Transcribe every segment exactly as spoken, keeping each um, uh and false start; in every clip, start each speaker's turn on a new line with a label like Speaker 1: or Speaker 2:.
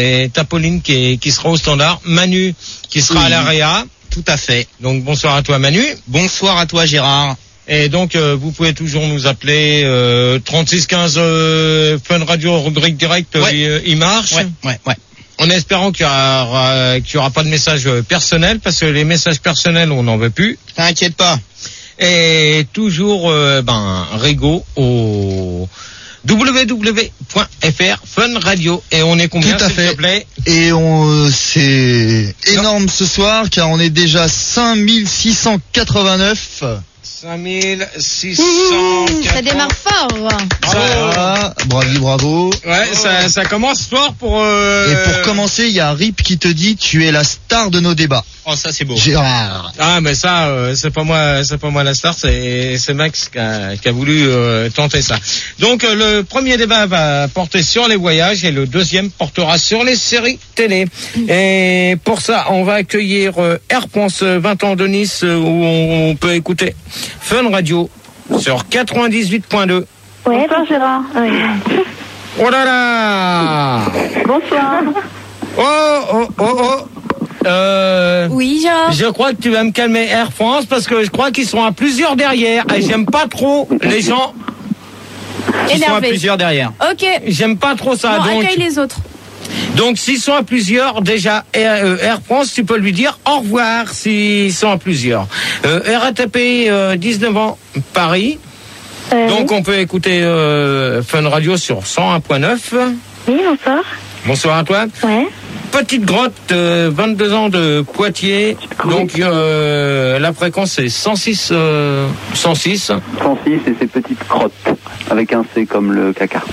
Speaker 1: Et t'as Pauline qui, est, qui sera au standard, Manu qui sera oui, à l'A R E A.
Speaker 2: Tout à fait.
Speaker 1: Donc bonsoir à toi Manu.
Speaker 2: Bonsoir à toi Gérard.
Speaker 1: Et donc euh, vous pouvez toujours nous appeler euh, trente-six quinze euh, Fun Radio rubrique direct, ouais. il, il marche.
Speaker 2: Ouais, ouais, ouais.
Speaker 1: En espérant qu'il y aura, qu'il y aura pas de messages personnels, parce que les messages personnels on n'en veut plus.
Speaker 2: T'inquiète pas.
Speaker 1: Et toujours euh, ben Rigo au w w w point f r Fun Radio. Et on est combien,
Speaker 3: tout à
Speaker 1: s'il
Speaker 3: fait.
Speaker 1: te plaît?
Speaker 3: Et on, c'est énorme ce soir, car on est déjà cinq mille six cent quatre-vingt-neuf.
Speaker 1: cinq mille six cent quatre-vingts.
Speaker 4: Ça démarre fort.
Speaker 3: Bravo. Bravo, bravo.
Speaker 1: Ouais, oh. ça, ça commence fort pour... Euh...
Speaker 3: Et pour commencer, il y a Rip qui te dit, tu es la star de nos débats.
Speaker 2: Oh, ça c'est beau.
Speaker 3: Gérard.
Speaker 1: Ah, mais ça, euh, c'est pas moi, c'est pas moi la star, c'est, c'est Max qui a, qui a voulu euh, tenter ça. Donc, euh, le premier débat va porter sur les voyages et le deuxième portera sur les séries télé. Et pour ça, on va accueillir euh, Air France vingt ans de Nice, euh, où on peut écouter Fun Radio sur quatre-vingt-dix-huit point deux.
Speaker 5: Ouais, bonsoir Gérard. Oui.
Speaker 1: Oh là là.
Speaker 5: Bonsoir.
Speaker 1: Oh, oh, oh, oh. Euh,
Speaker 4: oui, genre.
Speaker 1: Je crois que tu vas me calmer Air France parce que je crois qu'ils sont à plusieurs derrière et j'aime pas trop les gens qui
Speaker 4: énervé.
Speaker 1: sont à plusieurs derrière.
Speaker 4: Ok.
Speaker 1: J'aime pas trop ça.
Speaker 4: Bon,
Speaker 1: donc,
Speaker 4: accueille les autres.
Speaker 1: Donc s'ils sont à plusieurs, déjà Air, euh, Air France, tu peux lui dire au revoir s'ils sont à plusieurs. Euh, R A T P euh, dix-neuf ans Paris.
Speaker 5: Euh,
Speaker 1: donc
Speaker 5: oui.
Speaker 1: on peut écouter euh, Fun Radio sur cent un point neuf.
Speaker 5: Oui, bonsoir.
Speaker 1: Bonsoir à toi.
Speaker 5: Ouais.
Speaker 1: Petite grotte, euh, vingt-deux ans de Poitiers. Donc euh, la fréquence c'est cent six, euh, cent six.
Speaker 6: cent six et ses petites crottes, avec un C comme le caca.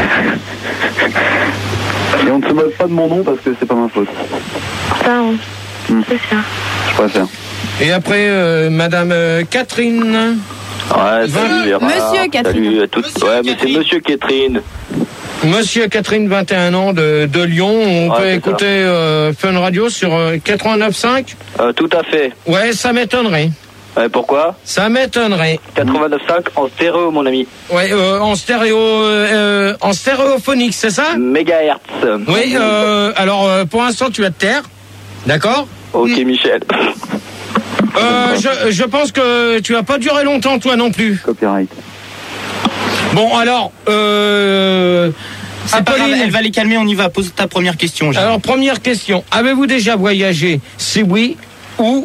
Speaker 6: Et on ne se moque pas de mon nom parce que c'est pas ma faute.
Speaker 5: Ça, on...
Speaker 6: Hmm.
Speaker 5: c'est ça.
Speaker 6: Je préfère.
Speaker 1: Et après euh, Madame euh, Catherine.
Speaker 6: Ouais,
Speaker 1: vingt...
Speaker 6: salut,
Speaker 4: Monsieur Catherine.
Speaker 6: Salut à toutes.
Speaker 1: Monsieur
Speaker 6: ouais, mais
Speaker 1: Catherine.
Speaker 6: c'est Monsieur Catherine.
Speaker 1: Monsieur Catherine, vingt et un ans de, de Lyon. On
Speaker 6: Ouais,
Speaker 1: peut
Speaker 6: c'est
Speaker 1: écouter euh, Fun Radio sur euh, quatre-vingt-neuf cinq.
Speaker 6: Euh, tout à fait.
Speaker 1: Ouais, ça m'étonnerait.
Speaker 6: Ouais, pourquoi
Speaker 1: Ça m'étonnerait.
Speaker 6: quatre-vingt-neuf cinq en stéréo, mon ami.
Speaker 1: Ouais, euh, en stéréo, euh, en stéréophonique, c'est ça?
Speaker 6: Mégahertz.
Speaker 1: Oui. Euh, alors, euh, pour l'instant, tu vas te taire, d'accord?
Speaker 6: Ok, Michel.
Speaker 1: Euh, je, je pense que tu vas pas durer longtemps, toi non plus.
Speaker 6: Copyright.
Speaker 1: Bon, alors, euh...
Speaker 2: C'est pas grave, elle va les calmer, on y va. Pose ta première question, Gérard.
Speaker 1: Alors, première question. Avez-vous déjà voyagé? Si oui, où?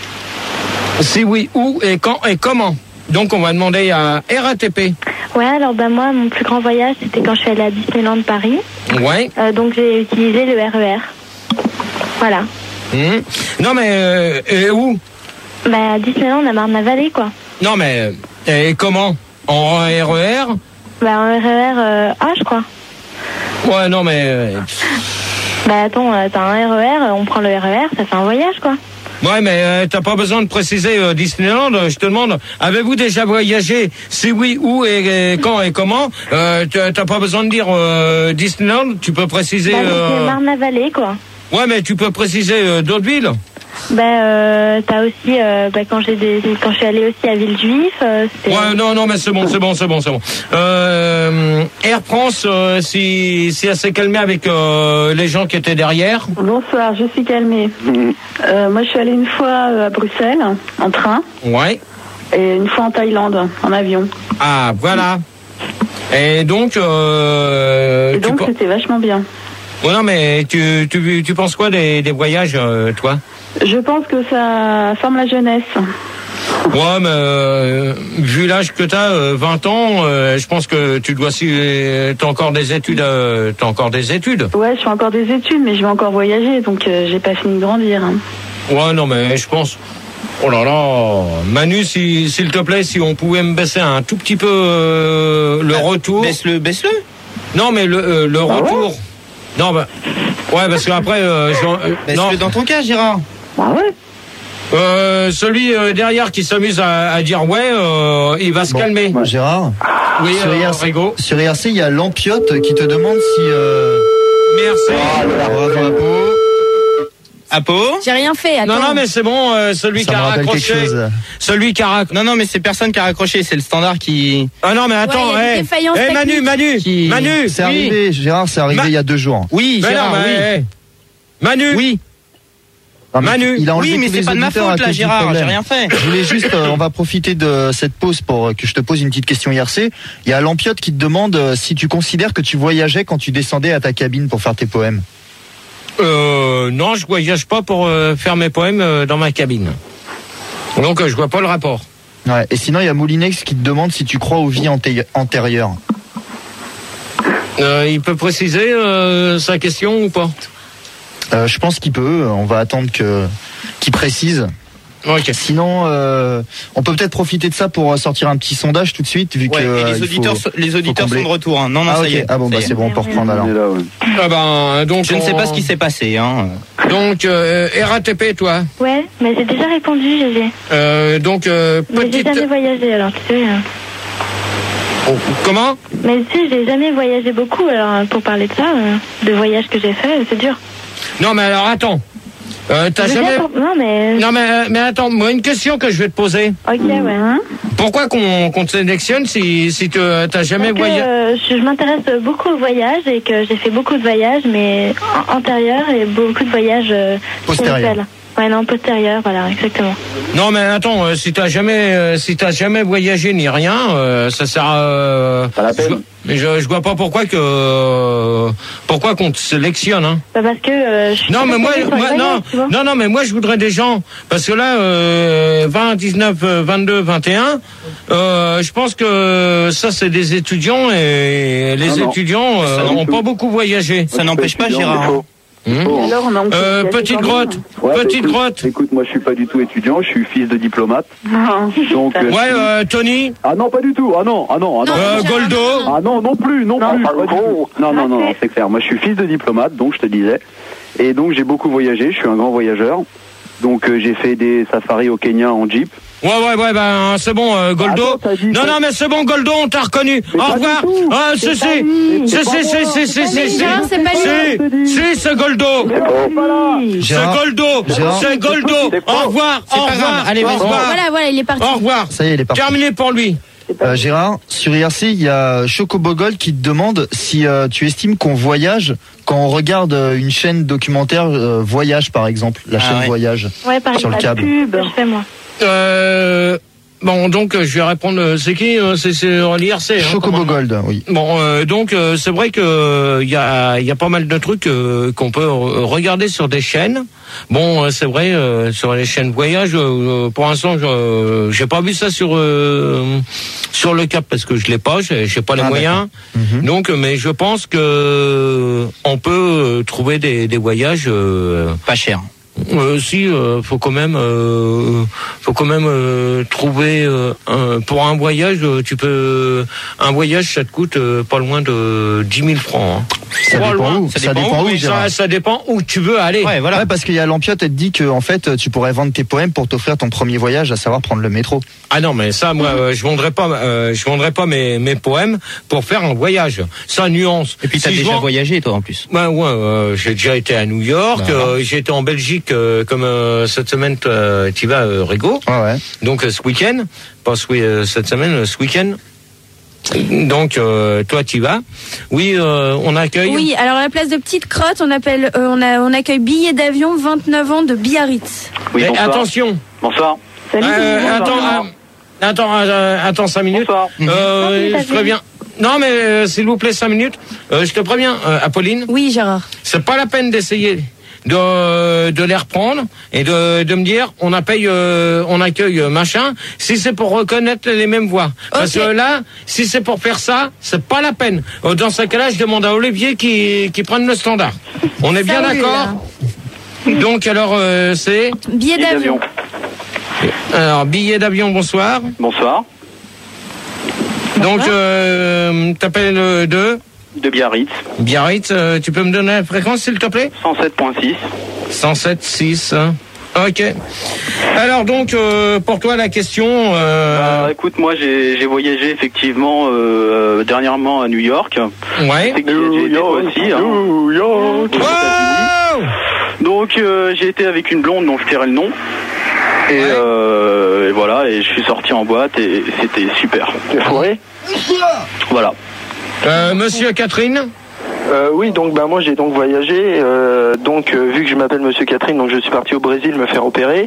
Speaker 1: Si oui, où et quand et comment? Donc, on va demander à R A T P.
Speaker 5: Ouais, alors bah moi, mon plus grand voyage, c'était quand je suis allée à Disneyland Paris.
Speaker 1: Ouais.
Speaker 5: Euh, donc j'ai utilisé le R E R. Voilà.
Speaker 1: Mmh. Non, mais euh, et où?
Speaker 5: Bah à Disneyland, à Marne-la-Vallée, quoi.
Speaker 1: Non, mais et comment? En R E R?
Speaker 5: Bah en R E R euh, A, je crois.
Speaker 1: Ouais, non, mais... Euh...
Speaker 5: Bah attends, euh, t'as un R E R, on prend le R E R, ça fait un voyage, quoi.
Speaker 1: Ouais, mais euh, t'as pas besoin de préciser euh, Disneyland. Je te demande, avez-vous déjà voyagé? Si oui, où et, et quand et comment? euh, T'as pas besoin de dire euh, Disneyland. Tu peux préciser.
Speaker 5: Bah,
Speaker 1: Euh...
Speaker 5: c'était Marne-la-Vallée, quoi.
Speaker 1: Ouais, mais tu peux préciser euh, d'autres villes.
Speaker 5: Bah euh, t'as aussi, euh, bah, quand j'ai des, quand je suis allée aussi à Villejuif. Euh,
Speaker 1: ouais, non, non, mais c'est bon, c'est bon, c'est bon, c'est bon. Euh, Air France, euh, si, si elle s'est calmée avec euh, les gens qui étaient derrière.
Speaker 7: Bonsoir, je suis calmée. Euh, moi, je suis allée une fois à Bruxelles, en train.
Speaker 1: Ouais.
Speaker 7: Et une fois en Thaïlande, en avion.
Speaker 1: Ah, voilà. Et donc... Euh,
Speaker 7: et donc,
Speaker 1: tu...
Speaker 7: c'était vachement bien.
Speaker 1: Ouais, non, mais tu, tu, tu penses quoi des, des voyages, euh, toi?
Speaker 7: Je pense que ça forme la jeunesse.
Speaker 1: Ouais, mais euh, vu l'âge que t'as, euh, vingt ans, euh, je pense que tu dois si euh, t'as encore des études, euh, t'as encore des études.
Speaker 7: Ouais, je fais encore des études, mais je vais encore voyager, donc euh, j'ai pas fini de grandir. Hein.
Speaker 1: Ouais, non, mais je pense. Oh là là, Manu, si, s'il te plaît, si on pouvait me baisser un tout petit peu euh, le ah, retour.
Speaker 2: Baisse-le, baisse-le.
Speaker 1: Non, mais le, euh, le
Speaker 2: ah
Speaker 1: retour.
Speaker 2: Ouais
Speaker 1: non, bah, ouais, parce qu'après, euh, euh,
Speaker 2: baisse-le dans ton cas, Gérard.
Speaker 7: Ah ouais.
Speaker 1: Euh, celui euh, derrière qui s'amuse à, à dire ouais, euh, il va se
Speaker 3: bon,
Speaker 1: calmer.
Speaker 3: Bah, Gérard.
Speaker 1: Oui,
Speaker 3: sur,
Speaker 1: euh,
Speaker 3: I R C,
Speaker 1: Rigo.
Speaker 3: sur I R C, il y a Lampiote qui te demande si. Euh...
Speaker 1: Merci.
Speaker 3: Ah, bravo.
Speaker 2: Apo.
Speaker 4: J'ai rien fait. Attends.
Speaker 1: Non, non, mais c'est bon, euh, celui
Speaker 3: Ça
Speaker 1: qui
Speaker 3: me
Speaker 1: a
Speaker 3: rappelle
Speaker 1: raccroché.
Speaker 3: quelque chose.
Speaker 1: Celui qui a raccroché.
Speaker 2: Non, non, mais c'est personne qui a raccroché, c'est le standard qui.
Speaker 1: Ah non, mais attends,
Speaker 4: Ouais, il y a des
Speaker 1: hey.
Speaker 4: défaillances
Speaker 1: Hey, Manu,
Speaker 4: techniques.
Speaker 1: Manu,
Speaker 2: Qui-
Speaker 1: Manu.
Speaker 3: C'est
Speaker 1: oui.
Speaker 3: arrivé, Gérard, c'est arrivé
Speaker 1: Ma-
Speaker 3: il y a deux jours.
Speaker 2: Oui,
Speaker 1: Mais
Speaker 2: Gérard,
Speaker 1: non, mais,
Speaker 2: oui.
Speaker 1: hey. Manu.
Speaker 2: Oui.
Speaker 3: Non, mais
Speaker 1: Manu.
Speaker 3: il a enlevé
Speaker 2: Oui, mais
Speaker 3: tous
Speaker 2: c'est
Speaker 3: les
Speaker 2: pas de ma
Speaker 3: auditeurs à
Speaker 2: faute, là,
Speaker 3: cause du
Speaker 2: Gérard, j'ai
Speaker 3: problème.
Speaker 2: rien fait.
Speaker 3: Je voulais juste, euh, on va profiter de cette pause pour que je te pose une petite question I R C. Il y a Lampiote qui te demande euh, si tu considères que tu voyageais quand tu descendais à ta cabine pour faire tes poèmes.
Speaker 1: Euh, non, je voyage pas pour euh, faire mes poèmes euh, dans ma cabine. Donc, euh, je vois pas le rapport.
Speaker 3: Ouais. Et sinon, il y a Moulinex qui te demande si tu crois aux vies anté- antérieures.
Speaker 1: Euh, il peut préciser euh, sa question ou pas?
Speaker 3: Euh, je pense qu'il peut. On va attendre que qu'il précise.
Speaker 1: Ok.
Speaker 3: Sinon, euh, on peut peut-être profiter de ça pour sortir un petit sondage tout de suite, vu
Speaker 2: Ouais,
Speaker 3: que
Speaker 2: et
Speaker 3: euh,
Speaker 2: les
Speaker 3: il
Speaker 2: auditeurs,
Speaker 3: faut-
Speaker 2: so- les auditeurs
Speaker 3: combler.
Speaker 2: sont de retour. Hein. Non, non,
Speaker 3: Ah
Speaker 2: ça
Speaker 3: ok.
Speaker 2: y est.
Speaker 3: Ah bon,
Speaker 2: ça
Speaker 3: bah
Speaker 2: y est.
Speaker 3: c'est bon, on peut reprendre
Speaker 6: On
Speaker 3: alors.
Speaker 6: est là, ouais.
Speaker 1: Ah ben, donc.
Speaker 2: Je ne sais
Speaker 1: on-
Speaker 2: pas ce qui s'est passé. Hein.
Speaker 1: Donc, euh, R A T P, toi.
Speaker 5: Ouais, mais j'ai déjà répondu, Gégé.
Speaker 1: Euh, donc, euh,
Speaker 5: Mais j'ai
Speaker 1: petite.
Speaker 5: jamais voyagé, alors tu sais. hein.
Speaker 1: Oh, comment?
Speaker 5: Mais tu sais, j'ai jamais voyagé beaucoup, alors pour parler de ça, euh, de voyages que j'ai fait, c'est dur.
Speaker 1: Non, mais alors, attends. Euh, t'as
Speaker 5: Je veux
Speaker 1: jamais.
Speaker 5: bien pour- Non, mais.
Speaker 1: Non, mais, mais attends, moi, une question que je vais te poser.
Speaker 5: Ok, ouais. Hein.
Speaker 1: Pourquoi qu'on qu'on te sélectionne si, si tu t'as jamais
Speaker 5: Parce que,
Speaker 1: voyagé?
Speaker 5: euh, je, je m'intéresse beaucoup aux voyages et que j'ai fait beaucoup de voyages, mais an- antérieurs et beaucoup de voyages euh,
Speaker 3: Postérieurs.
Speaker 5: spirituels. Ouais, non, postérieurs, voilà, exactement.
Speaker 1: Non, mais attends, euh, si t'as jamais, euh, si t'as jamais voyagé ni rien, euh, ça sert à. Euh,
Speaker 6: Pas la peine.
Speaker 1: je- Mais je, je vois pas pourquoi que, euh, pourquoi qu'on te sélectionne, hein.
Speaker 5: Bah parce que euh, je suis
Speaker 1: Non,
Speaker 5: très
Speaker 1: mais moi,
Speaker 5: spécialisée sur
Speaker 1: moi
Speaker 5: les
Speaker 1: non,
Speaker 5: voyages, tu vois.
Speaker 1: non, non, mais moi, je voudrais des gens, parce que là, euh, vingt, dix-neuf, euh, vingt-deux, vingt et un, euh, je pense que ça, c'est des étudiants et les
Speaker 6: Non, non.
Speaker 1: étudiants euh,
Speaker 2: Ça non
Speaker 1: ont
Speaker 6: plus.
Speaker 1: pas beaucoup voyagé.
Speaker 2: Ça n'empêche pas,
Speaker 6: Étudiant,
Speaker 2: Gérard.
Speaker 6: mais faux.
Speaker 1: Hum.
Speaker 6: Faux, hein.
Speaker 7: Alors, on a encore
Speaker 1: Euh,
Speaker 7: voyagé
Speaker 1: petite
Speaker 7: quand même.
Speaker 1: grotte,
Speaker 6: Ouais,
Speaker 1: petite
Speaker 6: écoute,
Speaker 1: grotte.
Speaker 6: Écoute, moi je suis pas du tout étudiant, je suis fils de diplomate. Donc, euh,
Speaker 1: Ouais, euh, Tony,
Speaker 6: Ah non, pas du tout. Ah non, ah non, ah non.
Speaker 4: Non,
Speaker 1: euh,
Speaker 4: Gérard,
Speaker 1: Goldo.
Speaker 4: non, non.
Speaker 6: Ah non, non plus, non,
Speaker 7: Non,
Speaker 6: plus.
Speaker 7: pas
Speaker 6: pas du
Speaker 7: trop.
Speaker 6: tout. Non, non, non, non,
Speaker 7: Ok.
Speaker 6: c'est clair. Moi, je suis fils de diplomate, donc je te disais. Et donc, j'ai beaucoup voyagé. Je suis un grand voyageur. Donc, euh, j'ai fait des safaris au Kenya en jeep.
Speaker 1: Ouais, ouais, ouais, ben, c'est bon, euh, Goldo.
Speaker 6: Attends, t'as dit
Speaker 1: non,
Speaker 6: que-
Speaker 1: non, mais c'est bon, Goldo, on t'a reconnu.
Speaker 6: Mais
Speaker 1: Au
Speaker 6: pas
Speaker 1: revoir.
Speaker 6: du tout.
Speaker 1: Ah, si,
Speaker 6: C'est
Speaker 1: si,
Speaker 6: pas lui.
Speaker 1: si,
Speaker 6: C'est pas
Speaker 1: si, si,
Speaker 6: moi.
Speaker 1: si, si,
Speaker 4: Mais
Speaker 1: si, si.
Speaker 4: Gérard, c'est pas lui.
Speaker 1: Si, si, c'est Goldo.
Speaker 6: Mais non, c'est pas là.
Speaker 1: C'est
Speaker 3: Gérard,
Speaker 1: Goldo.
Speaker 3: Gérard.
Speaker 1: C'est Goldo.
Speaker 6: C'est pas-
Speaker 1: Au revoir,
Speaker 2: c'est
Speaker 1: au
Speaker 2: pas
Speaker 1: revoir.
Speaker 2: grave. Allez,
Speaker 1: au
Speaker 2: vas-y.
Speaker 1: revoir.
Speaker 4: Voilà, voilà, il est parti.
Speaker 1: Au revoir.
Speaker 3: ça y est, il est parti.
Speaker 1: Terminé pour lui.
Speaker 3: Euh, Gérard, sur I R C, il y a Chocobogol qui te demande si euh, tu estimes qu'on voyage quand on regarde euh, une chaîne documentaire euh, Voyage, par exemple, la
Speaker 2: Ah
Speaker 3: chaîne
Speaker 2: ouais.
Speaker 3: Voyage.
Speaker 5: Ouais, par
Speaker 3: Sur le
Speaker 5: exemple,
Speaker 3: câble.
Speaker 5: pub, je fais moi.
Speaker 1: Euh, bon, donc, euh, je vais répondre. euh, C'est qui? euh, C'est sur l'I R C. Hein, comment-
Speaker 3: Chocobogold, oui.
Speaker 1: Bon, euh, donc euh, c'est vrai que il y a il y a pas mal de trucs euh, qu'on peut re- regarder sur des chaînes. Bon, euh, c'est vrai euh, sur les chaînes voyage. Euh, pour l'instant, je j'ai pas vu ça sur euh, sur le Cap parce que je l'ai pas, j'ai j'ai pas les
Speaker 3: Ah,
Speaker 1: moyens.
Speaker 3: Mhm.
Speaker 1: Donc, mais je pense que on peut euh, trouver des des voyages. Euh,
Speaker 2: Pas cher.
Speaker 1: euh, si, euh, faut quand même, euh, faut quand même euh, trouver euh, un, pour un voyage. euh, Tu peux, un voyage, ça te coûte euh, pas loin de dix mille francs. Hein.
Speaker 3: Ça
Speaker 1: Pas
Speaker 3: dépend
Speaker 1: loin.
Speaker 3: où. Ça dépend où,
Speaker 1: oui,
Speaker 3: Gérard.
Speaker 1: ça, ça dépend où tu veux aller.
Speaker 2: Ouais, voilà.
Speaker 3: Ouais, parce qu'il y a Lampiote, elle te dit que en fait, tu pourrais vendre tes poèmes pour t'offrir ton premier voyage, à savoir prendre le métro.
Speaker 1: Ah non, mais ça, moi, euh, je vendrais pas, euh, je vendrais pas mes mes poèmes pour faire un voyage. Ça nuance.
Speaker 2: Et puis t'as
Speaker 1: Si je
Speaker 2: déjà
Speaker 1: vends-
Speaker 2: voyagé, toi, en plus.
Speaker 1: Ouais, ouais, euh, j'ai déjà été à New York,
Speaker 2: Bah,
Speaker 1: euh, j'ai été en Belgique, euh, comme euh, cette semaine, euh, tu vas, euh, Régo.
Speaker 3: Ouais, ouais.
Speaker 1: Donc euh, ce week-end, pas ce, euh, cette semaine, euh, ce week-end. Donc euh, toi tu vas. Oui, euh, on accueille.
Speaker 4: Oui, alors à la place de Petite Crotte, on appelle, euh, on a, on accueille billet d'avion vingt-neuf ans de Biarritz.
Speaker 6: Oui,
Speaker 1: Mais
Speaker 6: bonsoir.
Speaker 1: attention.
Speaker 6: Bonsoir.
Speaker 5: Salut,
Speaker 1: Euh,
Speaker 5: bonsoir.
Speaker 1: attends, euh, attends, euh, attends cinq minutes.
Speaker 6: Bonsoir.
Speaker 1: Euh,
Speaker 5: Ah, oui,
Speaker 1: je préviens. Non mais euh, s'il vous plaît cinq minutes. Euh, je te préviens, euh, Apolline.
Speaker 4: Oui, Gérard.
Speaker 1: C'est pas la peine d'essayer de de les reprendre et de de me dire on a paye euh, on accueille euh, machin si c'est pour reconnaître les mêmes voix. Parce
Speaker 4: Ok.
Speaker 1: que là si c'est pour faire ça c'est pas la peine. Euh, dans ce cas-là je demande à Olivier qui qui prenne le standard. On est bien
Speaker 4: Salut,
Speaker 1: d'accord. Donc alors euh, c'est
Speaker 4: Billet
Speaker 6: Billet
Speaker 4: d'avion.
Speaker 1: alors billet d'avion bonsoir.
Speaker 6: Bonsoir.
Speaker 1: Donc euh, t'appelles euh, de
Speaker 6: De Biarritz.
Speaker 1: Biarritz. Euh, tu peux me donner la fréquence s'il te plaît?
Speaker 6: cent sept point six.
Speaker 1: cent sept six. Ok. Alors donc euh, pour toi la question. Euh,
Speaker 6: Bah, écoute, moi j'ai j'ai voyagé effectivement euh, euh, dernièrement à New York.
Speaker 1: ouais.
Speaker 6: C'est que j'ai été aussi. Hein, aux États-Unis.
Speaker 1: Wow.
Speaker 6: Donc donc euh, j'ai été avec une blonde dont je tairai le nom. Et,
Speaker 1: Ouais.
Speaker 6: euh, et voilà, et je suis sorti en boîte et c'était super.
Speaker 8: T'es fourré?
Speaker 6: Voilà.
Speaker 1: Euh, Monsieur Catherine.
Speaker 8: Euh, oui, donc bah, moi j'ai donc voyagé. Euh, donc euh, vu que je m'appelle Monsieur Catherine, donc je suis parti au Brésil me faire opérer.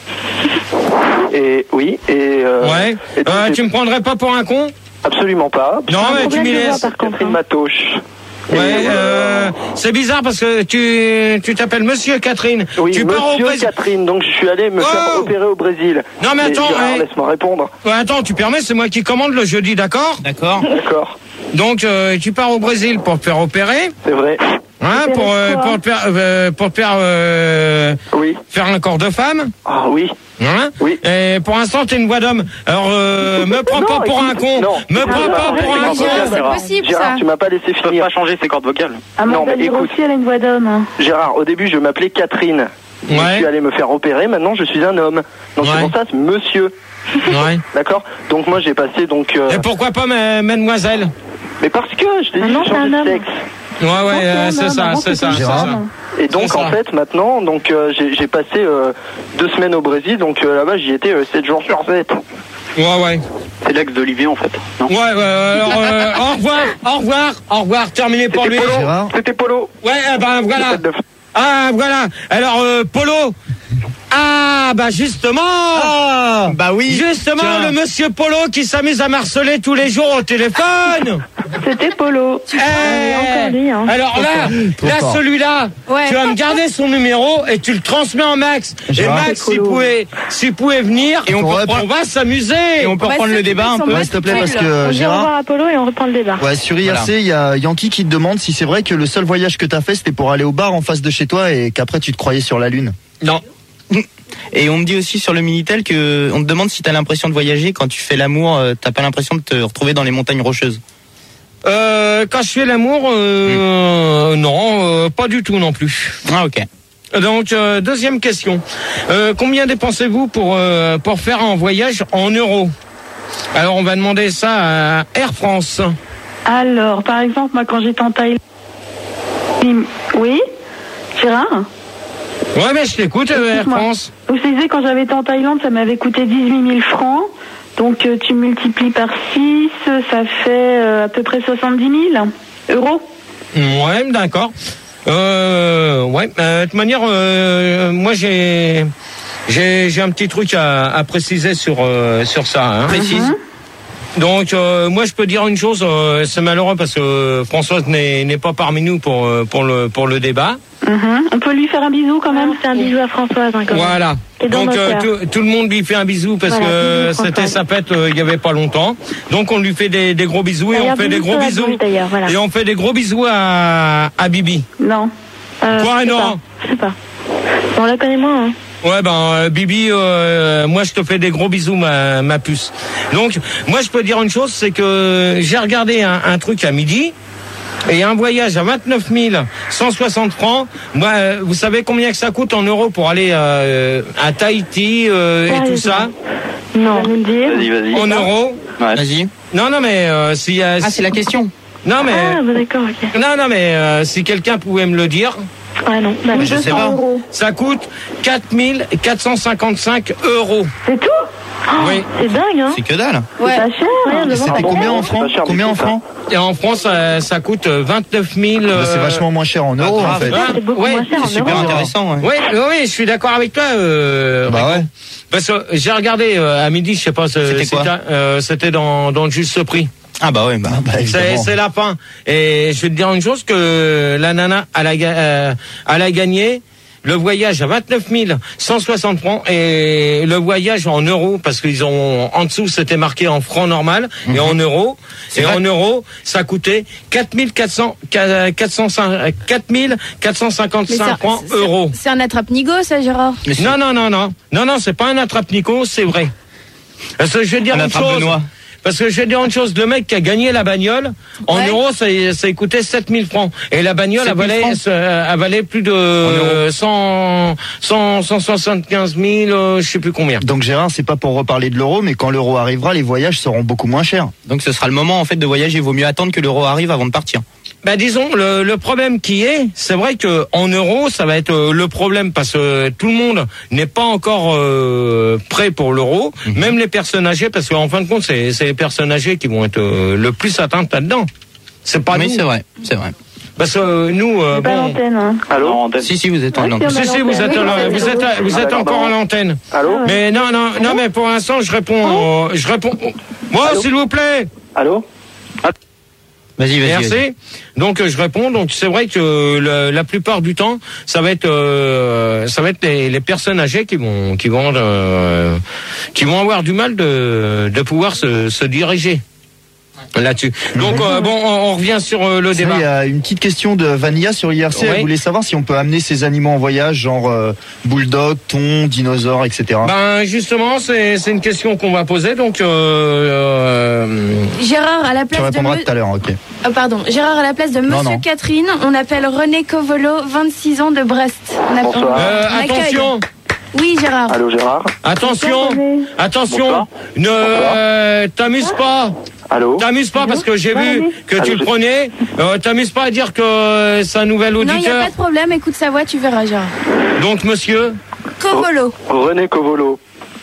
Speaker 8: Et oui, et... Euh,
Speaker 1: Ouais.
Speaker 8: et donc,
Speaker 1: Euh,
Speaker 8: j'ai-
Speaker 1: tu me prendrais pas pour un con?
Speaker 8: Absolument pas.
Speaker 1: Non, mais tu m'y laisses.
Speaker 8: Catherine Matoche.
Speaker 1: Ouais,
Speaker 8: Et,
Speaker 1: euh, c'est bizarre parce que tu, tu t'appelles Monsieur Catherine.
Speaker 8: Oui,
Speaker 1: tu pars au
Speaker 8: Monsieur
Speaker 1: Brésil.
Speaker 8: Catherine, donc je suis allé me
Speaker 1: Oh
Speaker 8: faire opérer au Brésil.
Speaker 1: Non, mais attends,
Speaker 8: Gérard,
Speaker 1: hey.
Speaker 8: laisse-moi répondre.
Speaker 1: Ouais, attends, tu permets, c'est moi qui commande le jeudi, d'accord?
Speaker 2: D'accord.
Speaker 8: D'accord,
Speaker 1: Donc, euh, tu pars au Brésil pour te faire opérer,
Speaker 8: c'est vrai.
Speaker 1: hein, pour, euh, pour te faire, euh, pour te faire, euh,
Speaker 8: Oui.
Speaker 1: faire un corps de femme,
Speaker 8: Ah oui.
Speaker 1: hein?
Speaker 8: Oui.
Speaker 1: Et pour l'instant, t'es une voix d'homme. Alors, euh, me prends
Speaker 8: Non,
Speaker 1: pas pour
Speaker 8: écoute,
Speaker 1: un con.
Speaker 8: non.
Speaker 1: Me prends
Speaker 8: Gérard,
Speaker 1: pas pour un
Speaker 8: Gérard,
Speaker 1: con.
Speaker 4: C'est
Speaker 8: Gérard,
Speaker 4: possible,
Speaker 8: Gérard,
Speaker 4: ça.
Speaker 8: tu m'as pas laissé
Speaker 6: Je peux
Speaker 8: finir.
Speaker 6: pas changer ses cordes vocales.
Speaker 8: Non, mais
Speaker 7: Amanda
Speaker 8: écoute.
Speaker 7: aussi, elle a une voix d'homme.
Speaker 8: Gérard, au début je m'appelais Catherine. Je
Speaker 1: Ouais.
Speaker 8: suis allé me faire opérer, maintenant je suis un homme. Donc
Speaker 1: Ouais.
Speaker 8: c'est pour ça, c'est monsieur.
Speaker 1: Ouais.
Speaker 8: D'accord. Donc moi j'ai passé donc... euh,
Speaker 1: Et pourquoi pas, ma- mademoiselle?
Speaker 8: Mais parce que je t'ai
Speaker 7: Ah
Speaker 8: dit
Speaker 7: non,
Speaker 8: j'ai
Speaker 7: c'est
Speaker 8: changé
Speaker 7: un
Speaker 8: de
Speaker 7: homme.
Speaker 8: sexe.
Speaker 1: Ouais, ouais, euh, c'est ça, c'est ça, c'est
Speaker 3: Gérard.
Speaker 1: ça.
Speaker 8: Et donc
Speaker 1: C'est ça.
Speaker 8: en fait maintenant, donc euh, j'ai j'ai passé euh, deux semaines au Brésil, donc euh, là-bas j'y étais euh, sept jours sur sept.
Speaker 1: Ouais, ouais.
Speaker 6: C'est l'ex d'Olivier en fait. Non.
Speaker 1: Ouais, ouais, alors, euh, au revoir, au revoir, au revoir, terminé pour lui.
Speaker 8: C'était Polo.
Speaker 3: Gérard.
Speaker 8: C'était Polo.
Speaker 1: Ouais, eh ben voilà.
Speaker 8: Fête de-
Speaker 1: Ah, voilà. Alors, euh, Polo. Ah, bah justement.
Speaker 2: Ah, bah oui.
Speaker 1: Justement,
Speaker 2: Tiens.
Speaker 1: le monsieur Polo qui s'amuse à marceler tous les jours au téléphone.
Speaker 7: C'était Polo.
Speaker 1: Eh,
Speaker 7: encore lui, hein.
Speaker 1: Alors là,
Speaker 3: Trop
Speaker 1: là,
Speaker 3: fort.
Speaker 1: celui-là,
Speaker 4: Ouais.
Speaker 1: tu vas me garder son numéro et tu le transmets en Max.
Speaker 3: Gérard.
Speaker 1: Et Max, s'il
Speaker 7: Polo.
Speaker 1: pouvait, s'il pouvait venir,
Speaker 2: Et on peut
Speaker 1: on,
Speaker 2: reprendre-
Speaker 1: va s'amuser.
Speaker 2: Et on peut
Speaker 4: On va
Speaker 2: reprendre le
Speaker 4: s'occuper
Speaker 2: débat
Speaker 4: de
Speaker 2: un
Speaker 4: son
Speaker 2: peu.
Speaker 4: boss.
Speaker 3: Ouais, s'il te plaît, parce que
Speaker 7: On
Speaker 3: euh,
Speaker 7: dit au
Speaker 3: Gérard.
Speaker 7: revoir à Polo et on reprend le débat.
Speaker 3: Ouais, sur I R C, il y a Yankee qui te demande si c'est vrai que le seul voyage que t'as fait, c'était pour aller au bar en face de chez toi et qu'après tu te croyais sur la Lune.
Speaker 1: Non.
Speaker 2: Et on me dit aussi sur le Minitel que on te demande si t'as l'impression de voyager quand tu fais l'amour, euh, t'as pas l'impression de te retrouver dans les montagnes rocheuses.
Speaker 1: Euh, quand je fais l'amour, euh, non, euh, pas du tout non plus.
Speaker 2: Ah ok.
Speaker 1: Donc, euh, deuxième question. Euh, combien dépensez-vous pour, euh, pour faire un voyage en euros? Alors, on va demander ça à Air France.
Speaker 7: Alors, par exemple, moi, quand j'étais en Thaïlande... Oui Gérard?
Speaker 1: Ouais, mais je t'écoute, euh, Air
Speaker 7: Excuse-moi.
Speaker 1: France.
Speaker 7: Donc, je disais, quand j'avais été en Thaïlande, ça m'avait coûté dix-huit mille francs. Donc, euh, tu multiplies par six, ça fait euh, à peu près soixante-dix mille euros.
Speaker 1: Ouais, d'accord. Euh, ouais, euh, de toute manière, euh, moi, j'ai, j'ai, j'ai un petit truc à, à préciser sur, euh, sur ça, hein.
Speaker 2: Précise.
Speaker 1: Donc, euh, moi, je peux dire une chose, euh, c'est malheureux parce que Françoise n'est, n'est pas parmi nous pour, euh, pour le, pour le débat.
Speaker 7: Mhm. On peut lui faire un bisou quand même.
Speaker 5: C'est un bisou à Françoise, hein, quand même.
Speaker 1: Voilà.
Speaker 5: Et dans
Speaker 1: Donc
Speaker 5: nos
Speaker 1: euh,
Speaker 5: cœurs.
Speaker 1: tout, tout le monde lui fait un bisou parce
Speaker 5: Voilà,
Speaker 1: que
Speaker 5: bisous,
Speaker 1: c'était
Speaker 5: Françoise.
Speaker 1: sa fête euh, il y avait pas longtemps. Donc on lui fait des, des gros bisous et
Speaker 5: D'ailleurs,
Speaker 1: on fait des
Speaker 5: bisous
Speaker 1: gros
Speaker 5: sur la
Speaker 1: bisous
Speaker 5: bouche, d'ailleurs, voilà.
Speaker 1: et on fait des gros bisous à, à Bibi.
Speaker 7: Non.
Speaker 5: Euh,
Speaker 1: Quoi,
Speaker 5: je sais
Speaker 1: non
Speaker 5: pas. Je sais pas. On la connaît moins, hein.
Speaker 1: Ouais ben euh, Bibi, euh, moi je te fais des gros bisous ma, ma puce. Donc moi je peux dire une chose, c'est que j'ai regardé un, un truc à midi. Et un voyage à vingt-neuf mille cent soixante francs. Moi, euh, vous savez combien que ça coûte en euros pour aller euh, à Tahiti euh, et tout
Speaker 5: Sérieusement.
Speaker 1: ça?
Speaker 5: Non.
Speaker 7: Tu vas nous le dire.
Speaker 6: Vas-y, vas-y.
Speaker 1: En euros?
Speaker 6: Ouais.
Speaker 2: Vas-y.
Speaker 1: Non, non, mais euh, si, euh,
Speaker 2: Ah c'est la question.
Speaker 1: non, mais
Speaker 5: Ah, bah, d'accord, ok.
Speaker 1: non, non, mais euh, si quelqu'un pouvait me le dire,
Speaker 5: Ah non, d'accord.
Speaker 2: Mais je sais pas.
Speaker 7: euros.
Speaker 1: ça coûte quatre mille quatre cent cinquante-cinq euros.
Speaker 7: C'est tout? Oh,
Speaker 1: Oui.
Speaker 5: C'est dingue, hein.
Speaker 2: C'est que dalle.
Speaker 7: C'est
Speaker 4: Ouais.
Speaker 7: pas cher.
Speaker 5: Rien de
Speaker 3: Et
Speaker 5: voir.
Speaker 3: c'était combien en
Speaker 8: c'est
Speaker 3: francs
Speaker 8: pas cher du
Speaker 3: Combien
Speaker 8: tout,
Speaker 3: en
Speaker 8: ça.
Speaker 3: francs
Speaker 1: Et en France, ça, ça coûte vingt-neuf mille.
Speaker 3: Bah, C'est
Speaker 1: euh,
Speaker 3: vachement moins cher en euros en
Speaker 2: grave.
Speaker 3: fait.
Speaker 1: hein,
Speaker 5: C'est beaucoup
Speaker 1: ouais,
Speaker 5: moins cher en
Speaker 2: C'est super
Speaker 5: euros.
Speaker 2: intéressant. Ouais.
Speaker 1: Oui, oui, oui, je suis d'accord avec toi. Euh,
Speaker 3: Bah
Speaker 1: Rico.
Speaker 3: ouais.
Speaker 1: Parce que j'ai regardé euh, à midi, je sais pas, c'est-
Speaker 2: C'était quoi
Speaker 1: euh, c'était dans, dans le juste prix.
Speaker 2: Ah bah ouais bah.
Speaker 3: Ah, bah,
Speaker 1: C'est
Speaker 3: évidemment.
Speaker 1: c'est la fin. Et je vais te dire une chose, que la nana, elle a, ga- euh, elle a gagné le voyage à vingt-neuf mille cent soixante francs et le voyage en euros, parce qu'ils ont, en dessous, c'était marqué en francs normal et en euros.
Speaker 2: C'est
Speaker 1: Et
Speaker 2: vrai.
Speaker 1: en euros, ça coûtait quatre mille quatre cents, quatre mille quatre cent
Speaker 4: Mais
Speaker 1: cinquante-cinq
Speaker 4: ça-
Speaker 1: francs
Speaker 4: c'est-
Speaker 1: euros.
Speaker 4: C'est un attrape-nigo, ça, Gérard.
Speaker 2: Mais c'est
Speaker 1: Non, non, non, non. Non, non, c'est pas un attrape-nico, c'est vrai. Parce que je vais dire
Speaker 2: un
Speaker 1: une
Speaker 2: attrape
Speaker 1: chose.
Speaker 2: Benoît.
Speaker 1: Parce que je vais dire une chose, le mec qui a gagné la bagnole, en
Speaker 4: Ouais.
Speaker 1: euros, ça, ça a coûté sept mille francs. Et la bagnole
Speaker 2: sept mille
Speaker 1: avalait,
Speaker 2: francs.
Speaker 1: euh, avalait plus de
Speaker 2: euros.
Speaker 1: cent, cent, cent soixante-quinze mille, euh, je sais plus combien.
Speaker 3: Donc Gérard, c'est pas pour reparler de l'euro, mais quand l'euro arrivera, les voyages seront beaucoup moins chers.
Speaker 2: Donc ce sera le moment en fait de voyager. Il vaut mieux attendre que l'euro arrive avant de partir.
Speaker 1: bah disons le, le problème qui est, c'est vrai que en euros, ça va être euh, le problème parce que tout le monde n'est pas encore euh, prêt pour l'euro, mm-hmm. même les personnes âgées, parce qu'en fin de compte, c'est, c'est les personnes âgées qui vont être euh, le plus atteintes là-dedans. C'est pas
Speaker 2: oui,
Speaker 1: nous.
Speaker 2: c'est vrai, c'est vrai.
Speaker 1: Parce que euh, nous, euh,
Speaker 7: pas
Speaker 1: bon.
Speaker 7: l'antenne, hein.
Speaker 8: Allô?
Speaker 2: Si, si, vous êtes en
Speaker 7: Ouais,
Speaker 2: antenne.
Speaker 1: Si, si, vous êtes,
Speaker 7: Oui,
Speaker 1: à,
Speaker 7: oui,
Speaker 1: vous êtes, à, vous êtes
Speaker 8: D'accord,
Speaker 1: encore
Speaker 8: bon.
Speaker 1: à l'antenne.
Speaker 8: Allô?
Speaker 1: Mais non, non, non, mais pour l'instant, je réponds, euh, je réponds. Moi,
Speaker 8: Allô?
Speaker 1: s'il vous plaît.
Speaker 8: Allô?
Speaker 2: Vas-y, vas-y.
Speaker 1: Merci.
Speaker 2: vas-y.
Speaker 1: Donc euh, je réponds. Donc c'est vrai que le, la plupart du temps, ça va être, euh, ça va être les, les personnes âgées qui vont, qui vont, euh, qui vont avoir du mal de, de pouvoir se, se diriger là-dessus. Donc euh, bon, on, on revient sur euh, le
Speaker 3: Ça,
Speaker 1: débat.
Speaker 3: il y a une petite question de Vanilla sur I R C.
Speaker 1: Oui.
Speaker 3: Elle voulait savoir si on peut amener ces animaux en voyage, genre euh, bulldog, thon, dinosaure, et cetera.
Speaker 1: Ben justement, c'est, c'est une question qu'on va poser. Donc euh, euh,
Speaker 4: Gérard, à la
Speaker 3: Tu
Speaker 4: place de...
Speaker 3: répondras
Speaker 4: me-
Speaker 3: tout à l'heure, ok.
Speaker 4: Oh, pardon, Gérard, à la place de Monsieur
Speaker 3: non.
Speaker 4: Catherine, on appelle René Covolo, vingt-six ans de Brest. On a-
Speaker 8: Bonsoir.
Speaker 1: euh,
Speaker 4: on accueille.
Speaker 1: attention.
Speaker 4: Oui, Gérard.
Speaker 8: Allô, Gérard?
Speaker 1: Attention, attention,
Speaker 8: Bonsoir.
Speaker 1: ne euh, t'amuse pas,
Speaker 8: Allô?
Speaker 1: t'amuse pas parce que j'ai vu que
Speaker 8: Allô,
Speaker 1: tu le
Speaker 8: je-
Speaker 1: prenais. Euh, t'amuse pas à dire que c'est un nouvel
Speaker 4: Non, il n'y a
Speaker 1: auditeur.
Speaker 4: pas de problème, écoute sa voix, tu verras, Gérard.
Speaker 1: Donc monsieur
Speaker 4: Covolo.
Speaker 8: René Covolo.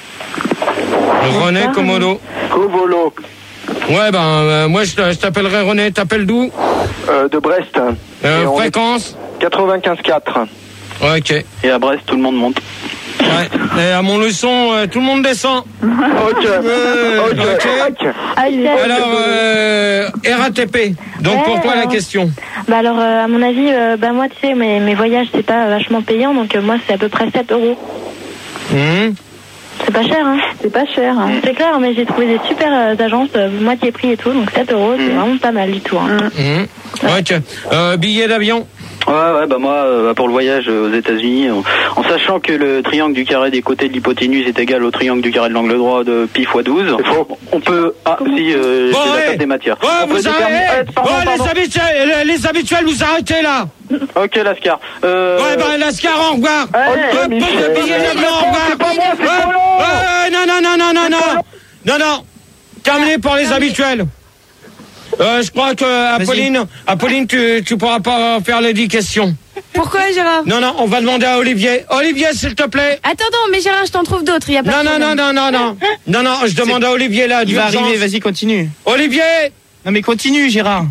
Speaker 1: René Komodo.
Speaker 8: Covolo.
Speaker 1: Ouais ben euh, moi je, je t'appellerai René. T'appelles d'où?
Speaker 8: Euh, de Brest.
Speaker 1: euh,
Speaker 8: Et on est
Speaker 1: Fréquence.
Speaker 8: quatre-vingt-quinze quatre.
Speaker 1: Ok.
Speaker 8: Et à Brest, tout le monde monte.
Speaker 1: Ouais. Et à mon leçon, euh, tout le monde descend.
Speaker 8: Ok.
Speaker 1: Euh,
Speaker 8: Ok.
Speaker 1: ok.
Speaker 7: Ah, il est-
Speaker 1: Alors euh, R A T P. Donc pour
Speaker 5: Ouais,
Speaker 1: toi la
Speaker 5: alors.
Speaker 1: question.
Speaker 5: Bah alors, euh, à mon avis, euh, bah moi, tu sais, mes, mes voyages, c'est pas vachement payant, donc euh, moi, c'est à peu près sept euros.
Speaker 1: Hum.
Speaker 5: C'est pas cher, hein.
Speaker 7: C'est pas cher, hein.
Speaker 5: C'est clair, mais j'ai trouvé des super euh, agences, euh, moitié prix et tout, donc sept euros, c'est vraiment pas mal du tout. Hein.
Speaker 1: Hum. Ok. Euh, billet d'avion.
Speaker 9: Ouais, ouais, bah moi, euh, pour le voyage euh, aux États-Unis, en, en sachant que le triangle du carré des côtés de l'hypoténuse est égal au triangle du carré de l'angle droit de pi fois douze, on peut... Ah, si, euh,
Speaker 1: Bon,
Speaker 9: c'est la
Speaker 1: ouais.
Speaker 9: table des matières.
Speaker 1: Ouais,
Speaker 9: on peut
Speaker 1: vous
Speaker 9: déterminer-
Speaker 1: arrêtez.
Speaker 9: Eh, pardon,
Speaker 1: Ouais,
Speaker 9: pardon.
Speaker 1: les habituels, les, les habituels, vous arrêtez là.
Speaker 9: Ok, Lascar. Euh...
Speaker 1: Ouais, bah, Lascar, au revoir.
Speaker 9: Ouais,
Speaker 1: Hop,
Speaker 9: Michel.
Speaker 1: le billet d'avion, au revoir.
Speaker 9: C'est pas moi, c'est
Speaker 1: Ouais,
Speaker 9: Polo.
Speaker 1: ouais, non, non, non, non, non, non. Non, non. Terminé pour les habituels. Euh, je crois que Apolline, Apolline, tu, tu pourras pas faire les dix questions.
Speaker 4: Pourquoi, Gérard?
Speaker 1: Non, non, on va demander à Olivier. Olivier, s'il te plaît.
Speaker 4: Attends, non, mais Gérard, je t'en trouve d'autres, il y a pas
Speaker 1: Non,
Speaker 4: de
Speaker 1: non, non,
Speaker 4: problème.
Speaker 1: non, non, non. Non, non, je demande à Olivier là,
Speaker 2: Il va
Speaker 1: d'urgence.
Speaker 2: arriver, vas-y, continue.
Speaker 1: Olivier,
Speaker 2: Non mais continue, Gérard.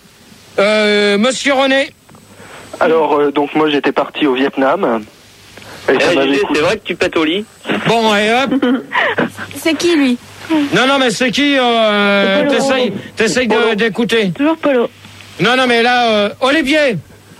Speaker 1: euh, Monsieur René.
Speaker 8: Alors, euh, donc moi, j'étais parti au Vietnam. Et ça
Speaker 9: Eh,
Speaker 8: m'avait
Speaker 9: Gégé,
Speaker 8: coûté-
Speaker 9: c'est vrai que tu pètes au lit.
Speaker 1: Bon, et hop.
Speaker 4: C'est qui, lui?
Speaker 1: Non, non, mais c'est qui euh,
Speaker 5: C'est Polo.
Speaker 1: T'essayes, t'essayes de- d'écouter.
Speaker 5: Toujours Polo.
Speaker 1: Non, non, mais là, euh, Olivier.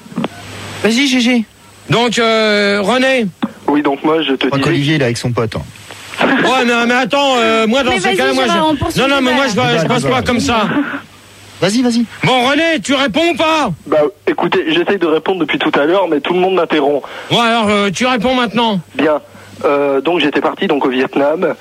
Speaker 2: Vas-y, Gégé.
Speaker 1: Donc, euh, René.
Speaker 8: Oui, donc moi, je te
Speaker 3: Je crois
Speaker 8: disais...
Speaker 3: qu'Olivier, il est avec son pote. hein.
Speaker 1: Ouais, mais, mais attends, euh, moi, dans
Speaker 4: Mais
Speaker 1: ces
Speaker 4: vas-y,
Speaker 1: cas-là, moi,
Speaker 4: Gérard, on
Speaker 1: je...
Speaker 4: poursuit
Speaker 1: Non, non,
Speaker 4: le
Speaker 1: mais moi,
Speaker 4: débat.
Speaker 1: je, vais- je
Speaker 3: Débat,
Speaker 1: passe
Speaker 3: débat.
Speaker 1: pas comme ça.
Speaker 3: Vas-y, vas-y.
Speaker 1: Bon, René, tu réponds ou pas?
Speaker 8: Bah, écoutez, j'essaye de répondre depuis tout à l'heure, mais tout le monde m'interrompt.
Speaker 1: Bon, alors, euh, tu réponds maintenant.
Speaker 8: Bien. Euh, donc j'étais parti donc au Vietnam.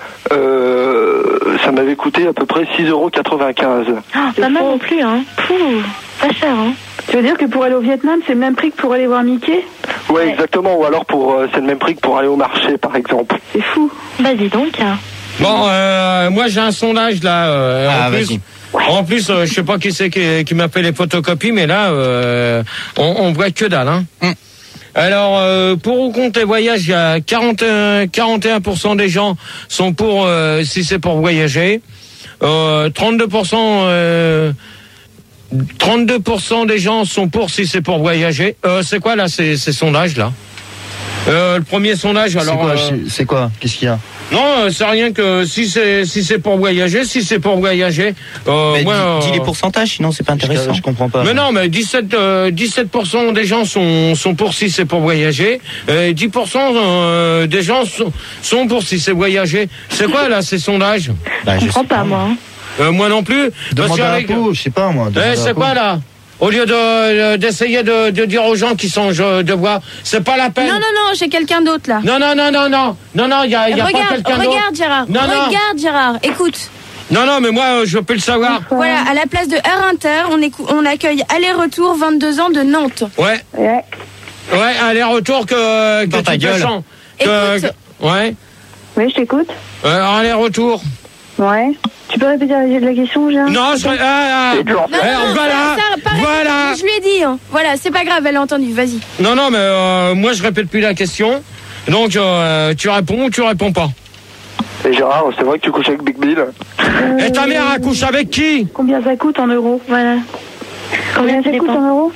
Speaker 8: Euh, ça m'avait coûté à peu près six euros quatre-vingt-quinze.
Speaker 5: Ah, pas mal non plus, hein. Pouh, pas cher, hein.
Speaker 7: Tu veux dire que pour aller au Vietnam, c'est le même prix que pour aller voir Mickey?
Speaker 8: Ouais, exactement. Ou alors pour euh, c'est le même prix que pour aller au marché, par exemple.
Speaker 7: C'est fou.
Speaker 5: Bah dis donc, hein.
Speaker 1: Bon, euh, moi, j'ai un sondage là. Euh,
Speaker 2: Ah,
Speaker 1: en plus,
Speaker 2: vas-y.
Speaker 1: en plus, euh, je sais pas qui c'est qui, qui m'a fait les photocopies, mais là, euh, on, on voit que dalle. Hein.
Speaker 2: Mm.
Speaker 1: Alors, euh, pour ou contre les voyages, il y a quarante et un, quarante et un pour cent des gens sont pour euh, si c'est pour voyager. Euh, trente-deux pour cent, euh, trente-deux pour cent des gens sont pour si c'est pour voyager. Euh, c'est quoi là ces, ces sondages là? Euh, le premier sondage,
Speaker 3: C'est
Speaker 1: alors.
Speaker 3: quoi,
Speaker 1: euh,
Speaker 3: c'est- c'est quoi Qu'est-ce qu'il y a?
Speaker 1: non, euh, c'est rien que si c'est si c'est pour voyager, si c'est pour voyager. Euh,
Speaker 2: Mais
Speaker 1: moi,
Speaker 2: dis, dis
Speaker 1: euh,
Speaker 2: les pourcentages, sinon c'est pas
Speaker 3: Je,
Speaker 2: intéressant.
Speaker 3: je comprends pas.
Speaker 1: mais non, mais dix-sept, euh, dix-sept pour cent des gens sont, sont pour si c'est pour voyager. Euh, dix pour cent euh, des gens sont, sont pour si c'est voyager. C'est quoi là ces sondages?
Speaker 3: Bah,
Speaker 5: Je
Speaker 3: je
Speaker 5: comprends
Speaker 3: sais
Speaker 5: pas, moi. Hein.
Speaker 1: euh, Moi non plus. Parce
Speaker 3: Demande à
Speaker 1: qu'avec-
Speaker 3: l'impôt, je sais pas moi.
Speaker 1: Eh,
Speaker 3: demande à
Speaker 1: c'est
Speaker 3: l'impôt.
Speaker 1: quoi là? Au lieu de d'essayer de, de dire aux gens qui sont de voix, c'est pas la peine.
Speaker 4: Non, non, non, j'ai quelqu'un d'autre, là.
Speaker 1: non, non, non, non, non, non, non, il y a, y a pas
Speaker 4: Regarde,
Speaker 1: quelqu'un d'autre.
Speaker 4: regarde, Gérard.
Speaker 1: Non, non.
Speaker 4: Regarde, Gérard. Écoute.
Speaker 1: Non, non, mais moi, euh, je peux le savoir.
Speaker 4: Voilà, à la place de Air Inter, on, écou- on accueille aller-retour vingt-deux ans de Nantes.
Speaker 1: Ouais.
Speaker 7: Ouais.
Speaker 1: Ouais, aller-retour que, que
Speaker 2: Dans ta
Speaker 1: tu te
Speaker 2: gueule.
Speaker 1: sens. Que,
Speaker 4: Écoute.
Speaker 1: que- ouais.
Speaker 7: Oui, je t'écoute.
Speaker 1: Euh, aller-retour.
Speaker 7: Ouais. Tu peux répéter la question, Gérard?
Speaker 1: Non, je... Ah, ah.
Speaker 4: Non, non,
Speaker 1: Alors, voilà,
Speaker 4: ça, ça, pareil,
Speaker 1: voilà.
Speaker 4: Je lui ai dit, hein. Voilà, c'est pas grave, elle a entendu, vas-y.
Speaker 1: Non, non, mais euh, moi, je répète plus la question. Donc, euh, tu réponds ou tu réponds pas?
Speaker 8: Et Gérard, c'est vrai que tu couches avec Big Bill?
Speaker 7: Euh,
Speaker 1: Et ta mère, elle couche avec qui?
Speaker 7: Combien ça coûte en euros? Voilà. Combien ça coûte en euros?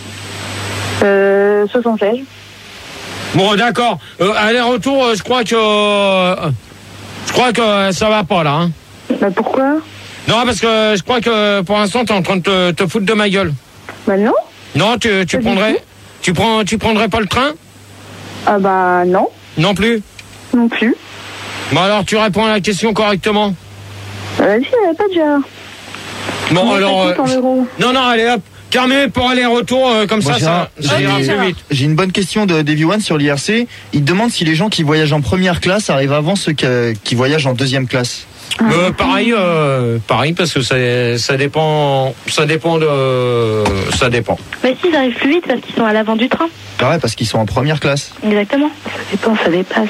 Speaker 7: Euh, soixante-seize.
Speaker 1: Bon, d'accord. Euh, aller-retour, euh, je crois que... Euh, je crois que euh, ça va pas, là. Hein.
Speaker 7: Bah pourquoi?
Speaker 1: Non, parce que je crois que pour l'instant, t'es en train de te, te foutre de ma gueule.
Speaker 7: Bah non.
Speaker 1: Non, tu, tu prendrais... Tu, prends, tu prendrais pas le train?
Speaker 7: Ah bah non.
Speaker 1: Non plus?
Speaker 7: Non plus.
Speaker 1: Bon, alors, tu réponds à la question correctement.
Speaker 7: Vas-y, euh, pas de Gérard.
Speaker 1: Bon,
Speaker 7: Combien
Speaker 1: alors...
Speaker 7: ça coûte en
Speaker 1: euh,
Speaker 7: euros?
Speaker 1: non, non, allez, hop. Carmé pour aller-retour, euh, comme
Speaker 3: Moi,
Speaker 1: ça,
Speaker 3: Gérard,
Speaker 1: ça, ça ira
Speaker 3: j'ai-
Speaker 1: plus vite.
Speaker 3: J'ai une bonne question de Davy One sur l'I R C. Il demande si les gens qui voyagent en première classe arrivent avant ceux qui, qui voyagent en deuxième classe.
Speaker 1: Euh, pareil, euh, pareil, parce que ça, ça dépend, ça dépend de, ça dépend.
Speaker 5: Mais si, ils arrivent plus vite parce qu'ils sont à l'avant du train.
Speaker 3: Pareil, parce qu'ils sont en première classe.
Speaker 5: Exactement. Ça dépend, ça dépasse.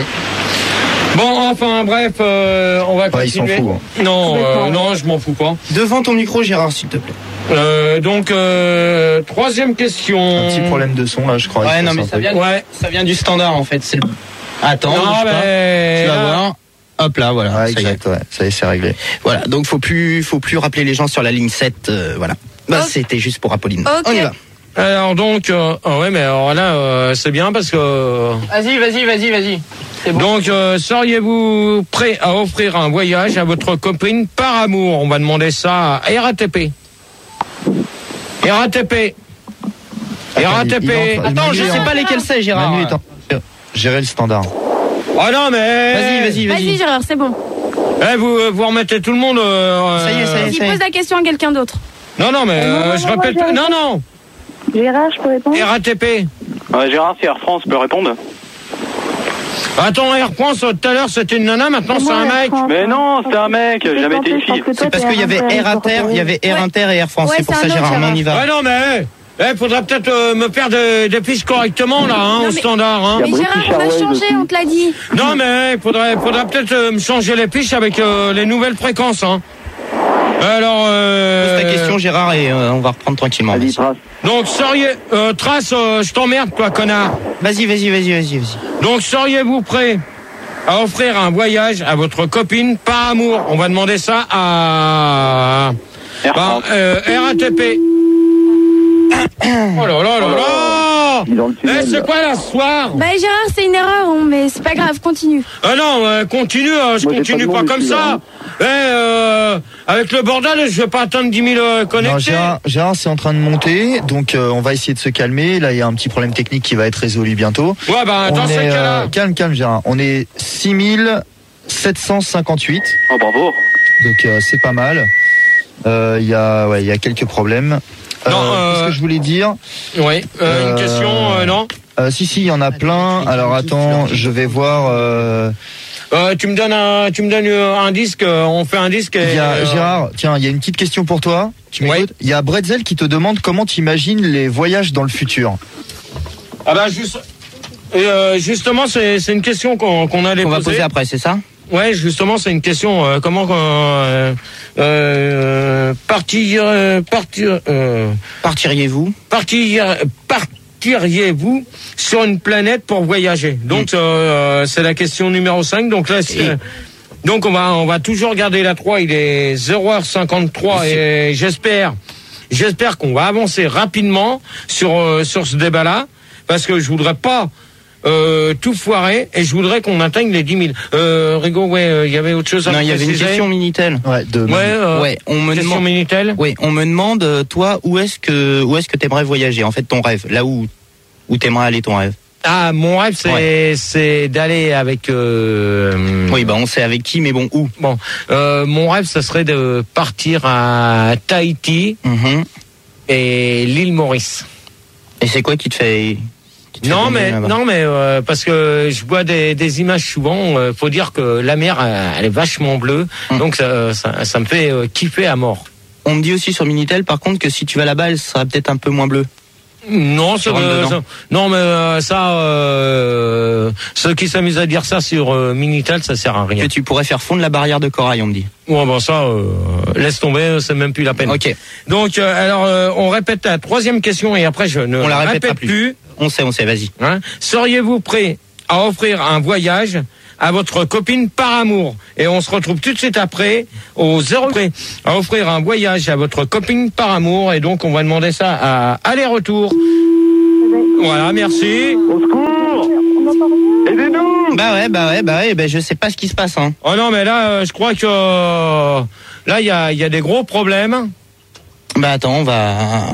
Speaker 1: Bon, enfin, bref, euh, on va
Speaker 3: Ouais, ils s'en
Speaker 1: continuer.
Speaker 3: foutent, hein.
Speaker 1: Non, euh, non, je m'en fous pas.
Speaker 2: Devant ton micro, Gérard, s'il te plaît.
Speaker 1: Euh, donc, euh, troisième question.
Speaker 3: Un petit problème de son là, je crois.
Speaker 2: Ouais,
Speaker 3: il se
Speaker 2: non,
Speaker 3: passe
Speaker 2: mais
Speaker 3: un
Speaker 2: ça
Speaker 3: truc.
Speaker 2: vient,
Speaker 1: Ouais.
Speaker 2: ça vient du standard, en fait. C'est le... Attends,
Speaker 1: Non,
Speaker 2: bouge pas.
Speaker 1: mais
Speaker 2: Tu vas
Speaker 1: là-
Speaker 2: voir. Hop là, voilà.
Speaker 3: Ouais,
Speaker 2: ça y est.
Speaker 3: exact, ouais. Ça y est, c'est réglé.
Speaker 2: Voilà, donc faut plus, faut plus rappeler les gens sur la ligne sept. euh, voilà. Bah,
Speaker 4: Ok.
Speaker 2: c'était juste pour Apolline.
Speaker 4: Ok.
Speaker 2: On y va.
Speaker 1: Alors donc, euh, ah ouais, mais alors là, euh, c'est bien parce que.
Speaker 2: Vas-y, vas-y, vas-y, vas-y. C'est bon.
Speaker 1: Donc, euh, seriez-vous prêt à offrir un voyage à votre copine par amour? On va demander ça à R A T P. R A T P. R A T
Speaker 3: il- il
Speaker 1: P.
Speaker 3: est en-
Speaker 2: Attends, je
Speaker 3: Manu est
Speaker 2: sais
Speaker 3: en-
Speaker 2: pas lesquels c'est, Gérard.
Speaker 3: Manu est en train de gérer le standard.
Speaker 1: Oh non, mais.
Speaker 2: Vas-y, vas-y,
Speaker 4: Vas-y,
Speaker 2: vas-y.
Speaker 4: Gérard, c'est bon.
Speaker 1: Eh, vous, vous remettez tout le monde. euh,
Speaker 2: Ça y est, ça y est.
Speaker 4: Vas-y, pose la question à quelqu'un d'autre.
Speaker 1: Non, non, mais
Speaker 7: Non, non,
Speaker 1: euh,
Speaker 7: non,
Speaker 1: je
Speaker 7: non,
Speaker 1: répète.
Speaker 7: moi, j'ai
Speaker 1: Non, non.
Speaker 7: Gérard, je peux répondre?
Speaker 1: R A T P.
Speaker 9: Euh, Gérard, si Air France peut répondre.
Speaker 1: Attends, Air France, tout à l'heure c'était une nana, maintenant c'est
Speaker 7: Moi,
Speaker 1: un
Speaker 7: Air
Speaker 1: mec.
Speaker 7: France,
Speaker 9: Mais
Speaker 7: hein.
Speaker 9: non, c'était un mec,
Speaker 7: Je vais
Speaker 9: jamais été
Speaker 7: tenter,
Speaker 9: une
Speaker 7: je pense
Speaker 9: fille.
Speaker 7: que toi,
Speaker 2: C'est parce
Speaker 7: t'es
Speaker 2: qu'il y avait
Speaker 7: Air
Speaker 2: Air Inter, il y avait Air
Speaker 4: Ouais.
Speaker 2: Inter et Air France.
Speaker 4: Ouais,
Speaker 2: c'est pour
Speaker 4: c'est
Speaker 2: ça,
Speaker 4: un autre,
Speaker 2: Gérard, on y va.
Speaker 1: Ouais, non, mais. Eh, faudrait peut-être euh, me faire des, des fiches correctement là, hein,
Speaker 4: Non,
Speaker 1: au
Speaker 4: mais-
Speaker 1: standard. Hein.
Speaker 7: Il
Speaker 4: Mais
Speaker 7: y a
Speaker 4: Gérard,
Speaker 7: British
Speaker 4: on a
Speaker 7: Airways
Speaker 4: changé,
Speaker 7: aussi.
Speaker 4: on te l'a dit.
Speaker 1: Non, mais faudrait, faudrait peut-être euh, me changer les fiches avec euh, les nouvelles fréquences. Hein. Alors, euh,
Speaker 2: Pose ta question, Gérard, et euh, on va reprendre tranquillement.
Speaker 6: Vas-y,
Speaker 2: Vas-y,
Speaker 6: trace.
Speaker 1: donc, seriez, euh, Trace, euh, je t'emmerde, toi, connard.
Speaker 2: vas-y, vas-y, vas-y, vas-y. vas-y.
Speaker 1: Donc, seriez-vous prêt à offrir un voyage à votre copine par amour? On va demander ça à
Speaker 9: Air
Speaker 1: bah,
Speaker 9: France.
Speaker 1: euh, R A T P. Oh là là là là!
Speaker 6: Il est dans le
Speaker 1: Eh,
Speaker 6: tunnel.
Speaker 1: c'est quoi la soir?
Speaker 4: Bah, Gérard, c'est une erreur, hein, mais c'est pas grave, continue.
Speaker 1: Ah non, euh, continue, euh, je
Speaker 6: Moi, j'ai
Speaker 1: continue
Speaker 6: pas
Speaker 1: pas,
Speaker 6: de nom
Speaker 1: comme
Speaker 6: ici,
Speaker 1: ça.
Speaker 6: là, hein.
Speaker 1: Eh, euh, avec le bordel, je vais pas atteindre dix mille euh,
Speaker 3: Non,
Speaker 1: connectés.
Speaker 3: Gérard, Gérard c'est en train de monter, donc euh, on va essayer de se calmer. Là, il y a un petit problème technique qui va être résolu bientôt.
Speaker 1: Ouais, bah attends,
Speaker 3: On
Speaker 1: c'est
Speaker 3: est,
Speaker 1: quel
Speaker 3: euh,
Speaker 1: âge?
Speaker 3: calme, calme, Gérard. On est six mille sept cent cinquante-huit,
Speaker 9: Oh, bravo.
Speaker 3: donc euh, c'est pas mal. Euh, Il y a, ouais, il y a quelques problèmes.
Speaker 1: Non,
Speaker 3: Euh,
Speaker 1: euh,
Speaker 3: Qu'est-ce que je voulais dire?
Speaker 1: Oui, euh, une
Speaker 3: Euh,
Speaker 1: question, euh, non?
Speaker 3: Euh, si, si, il y en a plein. Alors attends, je vais voir. Euh,
Speaker 1: Euh, tu me donnes un, tu me donnes euh, un disque, euh, on fait un disque. Et,
Speaker 3: il y a
Speaker 1: euh,
Speaker 3: Gérard, tiens, il y a une petite question pour toi. Tu
Speaker 1: Ouais.
Speaker 3: m'écoutes? Il y a Bretzel qui te demande comment tu imagines les voyages dans le futur.
Speaker 1: Ah bah juste, et, euh, justement, c'est c'est une question qu'on qu'on allait
Speaker 2: On va
Speaker 1: poser.
Speaker 2: poser après, c'est ça?
Speaker 1: Ouais, justement, c'est une question. Euh, comment euh, euh, partir, euh, partir, euh,
Speaker 2: Partiriez-vous?
Speaker 1: partir, partiriez-vous sur une planète pour voyager? Donc, euh, c'est la question numéro cinq. Donc là, c'est-
Speaker 2: Et-
Speaker 1: donc on va, on va toujours garder la trois. Il est zéro heure cinquante-trois et j'espère, j'espère qu'on va avancer rapidement sur, euh, sur ce débat-là parce que je voudrais pas euh, tout foirer et je voudrais qu'on atteigne les dix mille. Euh, Rigaud, ouais, il euh, y avait autre chose à
Speaker 2: Non, il y avait une
Speaker 1: préciser.
Speaker 2: question Minitel.
Speaker 3: Ouais, de
Speaker 1: Ouais, euh,
Speaker 2: Ouais, on me
Speaker 1: question
Speaker 2: demande.
Speaker 1: Minitel.
Speaker 2: Oui, on me demande, euh, toi, où est-ce que, où est-ce que t'aimerais voyager? En fait, ton rêve, là où, où t'aimerais aller ton rêve.
Speaker 1: Ah, mon rêve, c'est c'est d'aller avec. Euh,
Speaker 2: Oui, bah on sait avec qui, mais bon, où?
Speaker 1: Bon, euh, mon rêve, ça serait de partir à Tahiti
Speaker 2: Mhm.
Speaker 1: et l'île Maurice.
Speaker 2: Et c'est quoi qui te fait, qui te fait
Speaker 1: Non
Speaker 2: voyager
Speaker 1: mais
Speaker 2: là-bas?
Speaker 1: non mais euh, parce que je vois des, des images souvent. Euh, faut dire que la mer, euh, elle est vachement bleue,
Speaker 2: Hum.
Speaker 1: donc ça, ça, ça me fait euh, kiffer à mort.
Speaker 2: On me dit aussi sur Minitel, par contre, que si tu vas là-bas, elle sera peut-être un peu moins bleue.
Speaker 1: Non, c'est
Speaker 2: rentres
Speaker 1: de, ça, non, mais euh, ça, euh, ceux qui s'amusent à dire ça sur euh, Minitel, ça sert à rien.
Speaker 2: Que tu pourrais faire fondre la barrière de corail, on me dit.
Speaker 1: Ouais, bon ça, euh, laisse tomber, c'est même plus la peine.
Speaker 2: Ok.
Speaker 1: Donc, euh, alors, euh, on répète la troisième question et après je ne
Speaker 2: On la
Speaker 1: répète
Speaker 2: répétera
Speaker 1: plus.
Speaker 2: plus. On sait, on sait, vas-y.
Speaker 1: Hein. Seriez-vous prêt à offrir un voyage à votre copine par amour? Et on se retrouve tout de suite après au zéro prêt à offrir un voyage à votre copine par amour. Et donc, on va demander ça à aller-retour. Voilà, merci.
Speaker 6: Au secours! Aidez-nous!
Speaker 2: Bah ouais, bah ouais, bah ouais, bah je sais pas ce qui se passe, hein.
Speaker 1: Oh non, mais là, euh, je crois que euh, là, il y a, y a des gros problèmes.
Speaker 2: Bah attends, on va...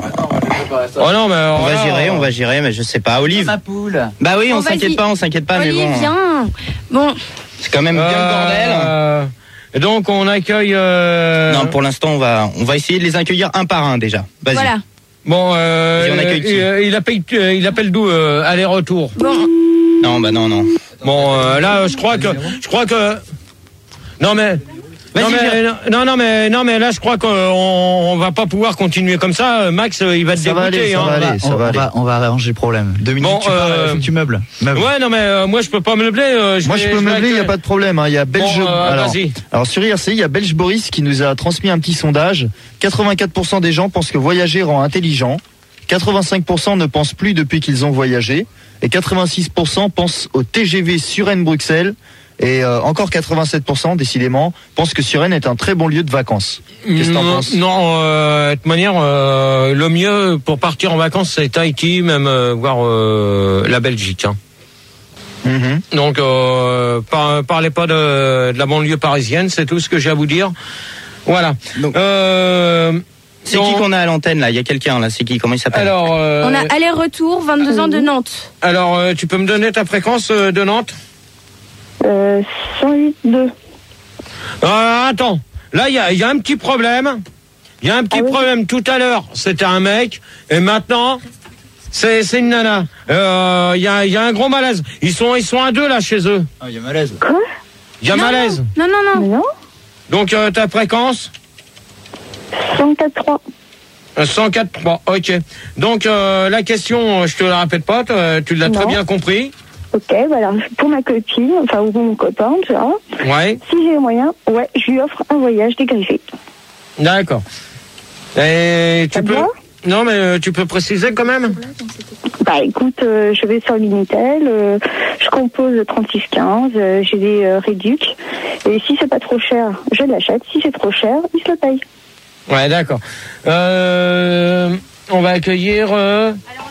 Speaker 1: Oh non, mais
Speaker 2: On va
Speaker 1: là,
Speaker 2: gérer, on va gérer, mais je sais pas. Olive.
Speaker 10: Ma poule.
Speaker 2: Bah oui, on
Speaker 4: Bon, vas-y.
Speaker 2: s'inquiète pas, on s'inquiète pas, mais
Speaker 4: Olive,
Speaker 2: bon.
Speaker 4: viens. Bon,
Speaker 2: C'est quand même bien le bordel.
Speaker 1: Euh, et donc, on accueille... euh,
Speaker 2: Non, pour l'instant, on va, on va essayer de les accueillir un par un déjà. Vas-y.
Speaker 4: voilà.
Speaker 1: Bon, euh,
Speaker 2: Et on accueille qui
Speaker 1: il, il appelle, euh, il appelle d'où euh, aller-retour.
Speaker 4: Bon,
Speaker 2: Non, bah non, non.
Speaker 1: Bon, euh, là, je crois que, je crois que, non mais, non
Speaker 2: Vas-y,
Speaker 1: mais,
Speaker 2: Jérôme.
Speaker 1: non, non mais, non mais là, je crois qu'on on va pas pouvoir continuer comme ça. Max, il va te
Speaker 3: Ça va
Speaker 1: dégoûter.
Speaker 3: aller, ça
Speaker 1: hein.
Speaker 3: va aller.
Speaker 10: On, on va, on va arranger le problème. Dominique,
Speaker 1: Bon,
Speaker 10: tu parles,
Speaker 1: euh,
Speaker 10: il faut que tu meubles. Meuble.
Speaker 1: Ouais, non mais euh, moi, je peux pas meubler. Euh,
Speaker 3: Moi, je peux meubler, il n'y a pas de problème. hein. Il y a Belge.
Speaker 1: Bon, euh,
Speaker 3: alors,
Speaker 1: vas-y.
Speaker 3: alors, sur I R C, il y a Belge Boris qui nous a transmis un petit sondage. quatre-vingt-quatre pour cent des gens pensent que voyager rend intelligent. quatre-vingt-cinq pour cent ne pensent plus depuis qu'ils ont voyagé. Et quatre-vingt-six pour cent pensent au T G V Suresnes-Bruxelles. Et euh, encore quatre-vingt-sept pour cent, décidément, pensent que Suresnes est un très bon lieu de vacances. Qu'est-ce que t'en
Speaker 1: Non,
Speaker 3: penses?
Speaker 1: non, euh, de toute manière, euh, le mieux pour partir en vacances, c'est Tahiti, même euh, voir euh, la Belgique. Hein.
Speaker 3: Mhm.
Speaker 1: Donc, euh, par, parlez pas de, de la banlieue parisienne, c'est tout ce que j'ai à vous dire. Voilà.
Speaker 2: Donc-
Speaker 1: Euh,
Speaker 2: C'est
Speaker 1: donc,
Speaker 2: qui qu'on a à l'antenne là? Il y a quelqu'un là. C'est qui? Comment il s'appelle?
Speaker 1: Alors, euh,
Speaker 4: on a aller-retour, vingt-deux ans de Nantes.
Speaker 1: alors euh, tu peux me donner ta fréquence euh, de Nantes?
Speaker 5: Euh, cent huit deux.
Speaker 1: Euh, attends, là il y a, y a un petit problème. Il y a un petit
Speaker 5: Ah oui.
Speaker 1: problème. Tout à l'heure, c'était un mec, et maintenant, c'est c'est une nana. Il euh, y a, y a un gros malaise. Ils sont ils sont à deux là chez eux.
Speaker 10: Ah, il y a malaise.
Speaker 5: Quoi?
Speaker 1: Il y a
Speaker 4: Non,
Speaker 1: malaise.
Speaker 4: Non, non, non.
Speaker 5: Non?
Speaker 1: Donc euh, ta fréquence?
Speaker 5: cent quatre trois.
Speaker 1: cent quatre trois, ok. Donc euh, la question, je te la répète pas, toi, tu l'as très
Speaker 5: Non.
Speaker 1: bien compris.
Speaker 5: Ok, bah alors pour ma copine, enfin ou mon copain, tu vois,
Speaker 1: Ouais,
Speaker 5: si j'ai les moyens, ouais, je lui offre un voyage dégriffé.
Speaker 1: d'accord. Et tu
Speaker 5: Ça te
Speaker 1: peux...
Speaker 5: va?
Speaker 1: Non, mais euh, tu peux préciser quand même?
Speaker 5: Bah écoute, euh, je vais sur le Minitel, euh, je compose trente-six quinze, euh, j'ai des euh, réducs, et si c'est pas trop cher, je l'achète, si c'est trop cher, il se le paye.
Speaker 1: Ouais, d'accord. Euh, on va accueillir... euh,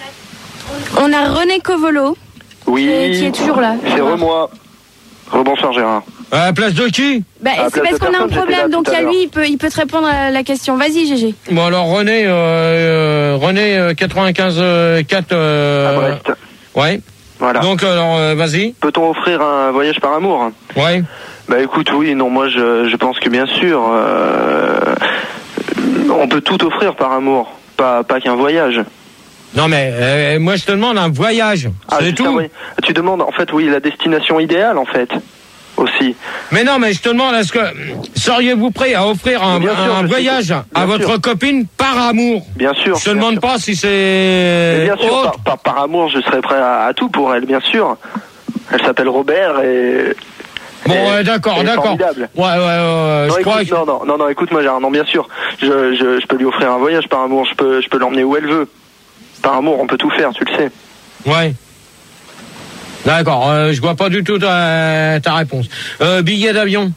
Speaker 4: On a René Covolo,
Speaker 6: Oui.
Speaker 4: qui, qui est toujours là.
Speaker 6: C'est re-moi. Rebonsoir Gérard.
Speaker 1: à la place de qui?
Speaker 4: Bah,
Speaker 6: À la
Speaker 4: c'est
Speaker 6: place
Speaker 4: parce
Speaker 6: de
Speaker 4: qu'on a un
Speaker 6: personne, j'étais
Speaker 4: problème,
Speaker 6: là
Speaker 4: donc
Speaker 6: tout
Speaker 4: il y
Speaker 6: à
Speaker 4: a
Speaker 6: l'heure.
Speaker 4: lui, il peut, il peut te répondre à la question. Vas-y, Gégé.
Speaker 1: Bon, alors René, euh, euh, René euh, quatre-vingt-quinze quatre... Euh,
Speaker 6: À Brest.
Speaker 1: ouais.
Speaker 6: Voilà.
Speaker 1: Donc, alors, euh, vas-y.
Speaker 6: Peut-on offrir un voyage par amour?
Speaker 1: Ouais.
Speaker 6: Bah écoute, oui, non, moi je, je pense que bien sûr, euh, on peut tout offrir par amour, pas, pas qu'un voyage.
Speaker 1: Non, mais euh, moi, je te demande un voyage.
Speaker 6: Ah,
Speaker 1: c'est
Speaker 6: juste
Speaker 1: tout.
Speaker 6: un voy- Tu demandes, en fait, oui, la destination idéale, en fait, aussi.
Speaker 1: Mais non, mais je te demande, est-ce que seriez-vous prêt à offrir un,
Speaker 6: Bien sûr,
Speaker 1: un
Speaker 6: je
Speaker 1: voyage
Speaker 6: suis-
Speaker 1: à
Speaker 6: bien
Speaker 1: votre
Speaker 6: sûr.
Speaker 1: copine par amour?
Speaker 6: Bien sûr.
Speaker 1: Je te
Speaker 6: bien
Speaker 1: demande
Speaker 6: sûr.
Speaker 1: pas si
Speaker 6: Mais
Speaker 1: c'est
Speaker 6: bien sûr,
Speaker 1: autre.
Speaker 6: par, par, par amour, je serais prêt à, à tout pour elle, bien sûr. Elle s'appelle Robert et...
Speaker 1: Bon,
Speaker 6: et-
Speaker 1: ouais, d'accord,
Speaker 6: et
Speaker 1: d'accord.
Speaker 6: formidable.
Speaker 1: Ouais, ouais, ouais,
Speaker 6: Non,
Speaker 1: je crois
Speaker 6: écoute,
Speaker 1: que...
Speaker 6: non, non, non, non, écoute-moi, Gérard, non, bien sûr, je, je, je peux lui offrir un voyage par amour, je peux, je peux l'emmener où elle veut. Par amour, on peut tout faire, tu le sais.
Speaker 1: Ouais. D'accord, euh, je vois pas du tout ta, ta réponse. Euh, billet d'avion.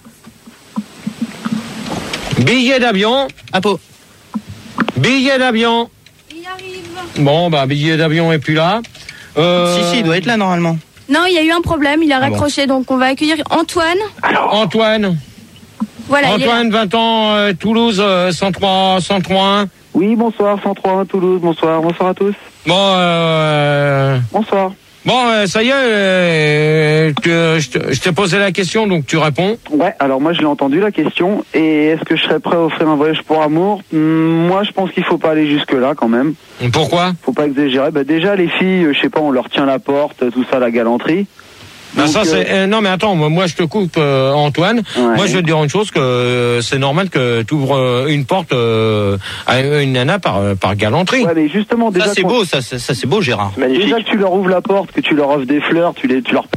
Speaker 1: Billet d'avion.
Speaker 2: Apo.
Speaker 1: Billet d'avion.
Speaker 4: Il arrive.
Speaker 1: Bon, bah, billet d'avion est plus là. Euh,
Speaker 2: Si, si, il doit être là normalement.
Speaker 4: Non, il y a eu un problème, il a
Speaker 2: Ah bon.
Speaker 4: raccroché, donc on va accueillir Antoine.
Speaker 6: Alors,
Speaker 1: Antoine.
Speaker 4: Voilà, il est là.
Speaker 1: Antoine, vingt ans, euh, Toulouse, euh, cent trois, cent trois.
Speaker 11: Oui, bonsoir, cent trois, Toulouse, bonsoir, bonsoir à tous.
Speaker 1: Bon, euh,
Speaker 11: Bonsoir.
Speaker 1: bon, euh, ça y est, euh, tu- je te- je t'ai posé la question, donc tu réponds.
Speaker 11: Ouais, alors moi je l'ai entendu la question, et est-ce que je serais prêt à offrir un voyage pour amour? Hmm, Moi je pense qu'il faut pas aller jusque là quand même.
Speaker 1: Pourquoi?
Speaker 11: Faut pas exagérer. Bah déjà les filles, euh, je sais pas, on leur tient la porte, tout ça, la galanterie.
Speaker 1: Ben ça, c'est, euh, non, mais attends, moi, je te coupe, euh, Antoine.
Speaker 6: Ouais.
Speaker 1: Moi, je vais te dire une chose, que euh, c'est normal que tu ouvres une porte euh, à une nana par, par galanterie.
Speaker 6: Ouais, mais justement, déjà.
Speaker 2: Ça, c'est beau, ça, ça, ça c'est beau, Gérard.
Speaker 8: Magnifique.
Speaker 6: Déjà que tu leur ouvres la porte, que tu leur offres des fleurs, tu, les, tu leur.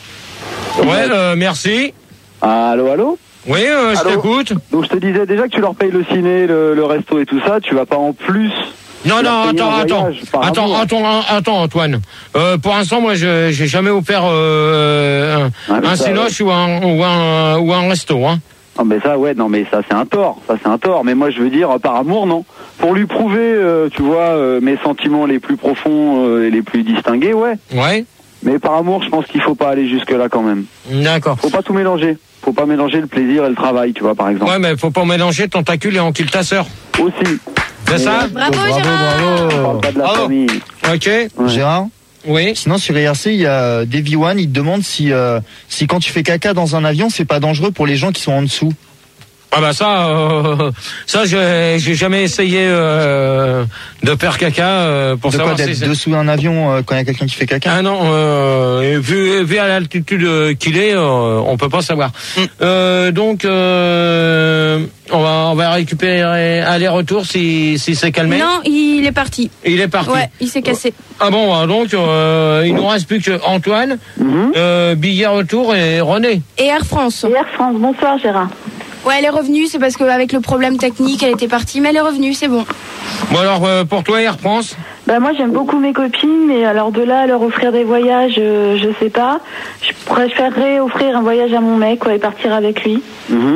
Speaker 1: Ouais, euh, merci.
Speaker 6: Allô, allô?
Speaker 1: Oui, euh, je
Speaker 6: Allô
Speaker 1: t'écoute.
Speaker 6: Donc, je te disais déjà que tu leur payes le ciné, le, le resto et tout ça, tu vas pas en plus.
Speaker 1: Non,
Speaker 6: leur
Speaker 1: non,
Speaker 6: payer
Speaker 1: attends,
Speaker 6: un
Speaker 1: attends,
Speaker 6: voyage par
Speaker 1: attends,
Speaker 6: amour.
Speaker 1: attends, attends, Antoine. Euh, pour l'instant, moi, je j'ai jamais offert euh, un,
Speaker 6: Ah, mais
Speaker 1: un
Speaker 6: ça,
Speaker 1: cinoche ou un ou un ou un resto, hein.
Speaker 6: Non, mais ça, ouais, non, mais ça, c'est un tort. Ça, c'est un tort. Mais moi, je veux dire, par amour, non. Pour lui prouver, euh, tu vois, euh, mes sentiments les plus profonds euh, et les plus distingués, ouais.
Speaker 1: Ouais.
Speaker 6: Mais par amour, je pense qu'il faut pas aller jusque-là quand même.
Speaker 1: D'accord.
Speaker 6: Faut pas tout mélanger. Faut pas mélanger le plaisir et le travail, tu vois, par exemple.
Speaker 1: Ouais, mais faut pas mélanger tentacule et encule ta sœur.
Speaker 6: Aussi.
Speaker 1: C'est ça?
Speaker 4: Bravo,
Speaker 3: Bravo,
Speaker 4: Gérard.
Speaker 6: On
Speaker 3: bravo.
Speaker 6: parle pas de la
Speaker 1: Bravo.
Speaker 6: famille.
Speaker 1: Ok.
Speaker 6: Ouais.
Speaker 3: Gérard?
Speaker 1: Oui.
Speaker 3: Sinon, sur I R C, il y a Davy One, il te demande si, euh, si quand tu fais caca dans un avion, c'est pas dangereux pour les gens qui sont en dessous.
Speaker 1: Ah bah ça, euh, ça j'ai j'ai jamais essayé euh, de faire caca euh, pour
Speaker 3: De quoi,
Speaker 1: savoir si
Speaker 3: d'être
Speaker 1: c'est...
Speaker 3: dessous d'un avion euh, quand il y a quelqu'un qui fait caca?
Speaker 1: Ah non, euh, et vu, vu à l'altitude euh, qu'il est, euh, on peut pas savoir.
Speaker 2: Mm.
Speaker 1: Euh, donc, euh, on va on va récupérer aller-retour si si c'est calmé.
Speaker 4: Non, il est parti.
Speaker 1: Il est parti.
Speaker 4: Ouais, il s'est cassé.
Speaker 1: Ah bon, ah, donc euh, il nous reste plus que Antoine,
Speaker 6: Mhm.
Speaker 1: euh, billet retour et René.
Speaker 4: Et Air France.
Speaker 7: Air France, bonsoir Gérard.
Speaker 4: Ouais, elle est revenue, c'est parce qu'avec le problème technique, elle était partie, mais elle est revenue, c'est bon.
Speaker 1: Bon alors euh, pour toi Air France.
Speaker 7: Bah moi j'aime beaucoup mes copines, mais alors de là à leur offrir des voyages, euh, je sais pas. Je préférerais offrir un voyage à mon mec, quoi, et partir avec lui.
Speaker 6: Mhm.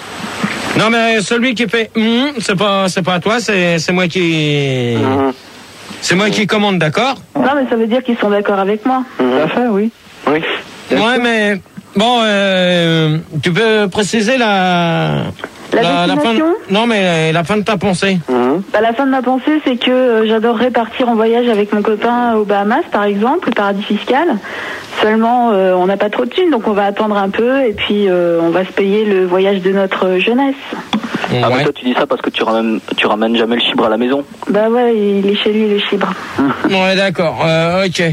Speaker 1: Non mais celui qui fait hum, c'est pas c'est pas toi, c'est c'est moi qui
Speaker 8: Mhm.
Speaker 1: c'est moi qui commande, d'accord?
Speaker 7: Non mais ça veut dire qu'ils sont d'accord avec moi.
Speaker 6: Tout à fait, oui.
Speaker 8: Oui.
Speaker 1: Ouais mais bon euh, tu peux préciser la
Speaker 7: La
Speaker 1: fin
Speaker 7: destination
Speaker 1: de, non mais la fin de ta pensée.
Speaker 8: Mhm.
Speaker 7: Bah, la fin de ma pensée, c'est que euh, j'adorerais partir en voyage avec mon copain aux Bahamas, par exemple, le paradis fiscal. Seulement, euh, on n'a pas trop de thunes, donc on va attendre un peu et puis euh, on va se payer le voyage de notre jeunesse.
Speaker 9: Ah, mais
Speaker 1: Ouais.
Speaker 9: toi, tu dis ça parce que tu ramènes, tu ramènes jamais le chibre à la maison.
Speaker 7: Bah ouais, il est chez lui, le chibre.
Speaker 1: Ouais, d'accord. Euh, ok.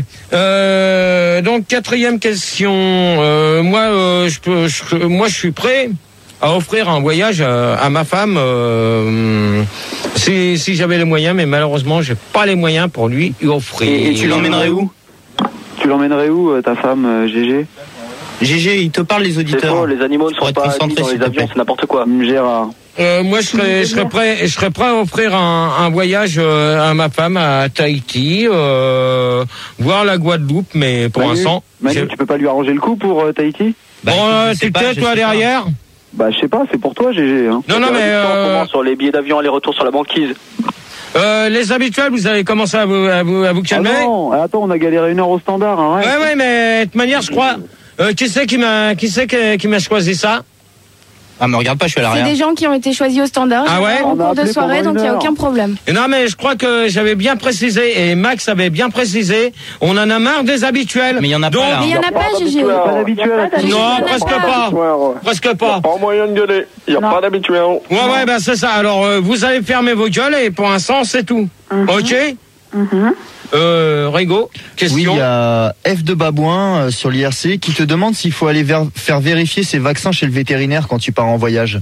Speaker 1: Euh, donc quatrième question. Euh, moi, euh, je peux, je, moi, je suis prêt à offrir un voyage à, à ma femme euh, si, si j'avais les moyens, mais malheureusement, j'ai pas les moyens pour lui y offrir.
Speaker 2: Et, et tu l'emmènerais où?
Speaker 6: Tu l'emmènerais où, euh, ta femme, euh, G G?
Speaker 2: G G, il te parle les
Speaker 9: C'est
Speaker 2: auditeurs.
Speaker 9: faux, les animaux ne
Speaker 2: Pour
Speaker 9: sont
Speaker 2: être
Speaker 9: pas
Speaker 2: concentré,
Speaker 9: assis dans
Speaker 2: s'il
Speaker 9: les
Speaker 2: te
Speaker 9: avions,
Speaker 2: plaît.
Speaker 9: c'est n'importe quoi.
Speaker 6: Gérard.
Speaker 1: Euh, moi, je serais, je serais prêt, je serais prêt à offrir un, un voyage euh, à ma femme à Tahiti, euh, voir la Guadeloupe, mais pour
Speaker 6: Manu,
Speaker 1: l'instant,
Speaker 6: Manu,
Speaker 1: j'ai-
Speaker 6: tu peux pas lui arranger le coup pour euh, Tahiti?
Speaker 2: Bah,
Speaker 1: bon,
Speaker 2: écoute,
Speaker 1: euh,
Speaker 2: je sais
Speaker 1: tu
Speaker 2: pas,
Speaker 1: te tais,
Speaker 2: je
Speaker 1: toi
Speaker 2: sais
Speaker 1: derrière.
Speaker 6: Bah, je sais pas, c'est pour toi, G G. Hein.
Speaker 1: Non, non, mais
Speaker 9: En ce
Speaker 1: euh,
Speaker 9: moment, sur les billets d'avion aller-retour sur la banquise.
Speaker 1: euh, les habituels, vous avez commencé à vous, à vous, à vous
Speaker 6: Ah
Speaker 1: calmer.
Speaker 6: non, attends, on a galéré une heure au standard, hein,
Speaker 1: Ouais, ouais, mais de toute manière, je crois. Euh, qui c'est qui m'a, qui c'est qui, qui m'a choisi ça?
Speaker 2: Ah, me regarde pas, je suis à
Speaker 4: C'est
Speaker 2: l'arrière.
Speaker 4: des gens qui ont été choisis au standard.
Speaker 1: Ah ouais?
Speaker 4: En
Speaker 6: On a
Speaker 4: cours de
Speaker 6: appelé
Speaker 4: soirée,
Speaker 6: pendant
Speaker 4: donc il
Speaker 6: une
Speaker 4: n'y a
Speaker 6: heure.
Speaker 4: aucun problème.
Speaker 1: Et non, mais je crois que j'avais bien précisé et Max avait bien précisé. On en a marre des habituels.
Speaker 2: Mais il y en a
Speaker 1: Donc,
Speaker 2: pas, là.
Speaker 4: Mais il n'y en a pas, Gégé.
Speaker 6: Il y a pas d'habituel.
Speaker 7: Y a pas d'habituel.
Speaker 1: non,
Speaker 7: Il y en a
Speaker 1: presque
Speaker 7: pas.
Speaker 1: pas, presque pas.
Speaker 8: Pas moyen de gueuler. Il n'y a
Speaker 7: Non.
Speaker 8: pas d'habituel.
Speaker 1: Ouais, ouais, bah c'est ça. Alors, euh, vous allez fermer vos gueules et pour l'instant, c'est tout. Ok.
Speaker 7: Mhm.
Speaker 1: Euh, Rigo,
Speaker 3: Oui,
Speaker 1: question.
Speaker 3: il y a F de Babouin euh, sur l'I R C qui te demande s'il faut aller ver- faire vérifier ses vaccins chez le vétérinaire quand tu pars en voyage.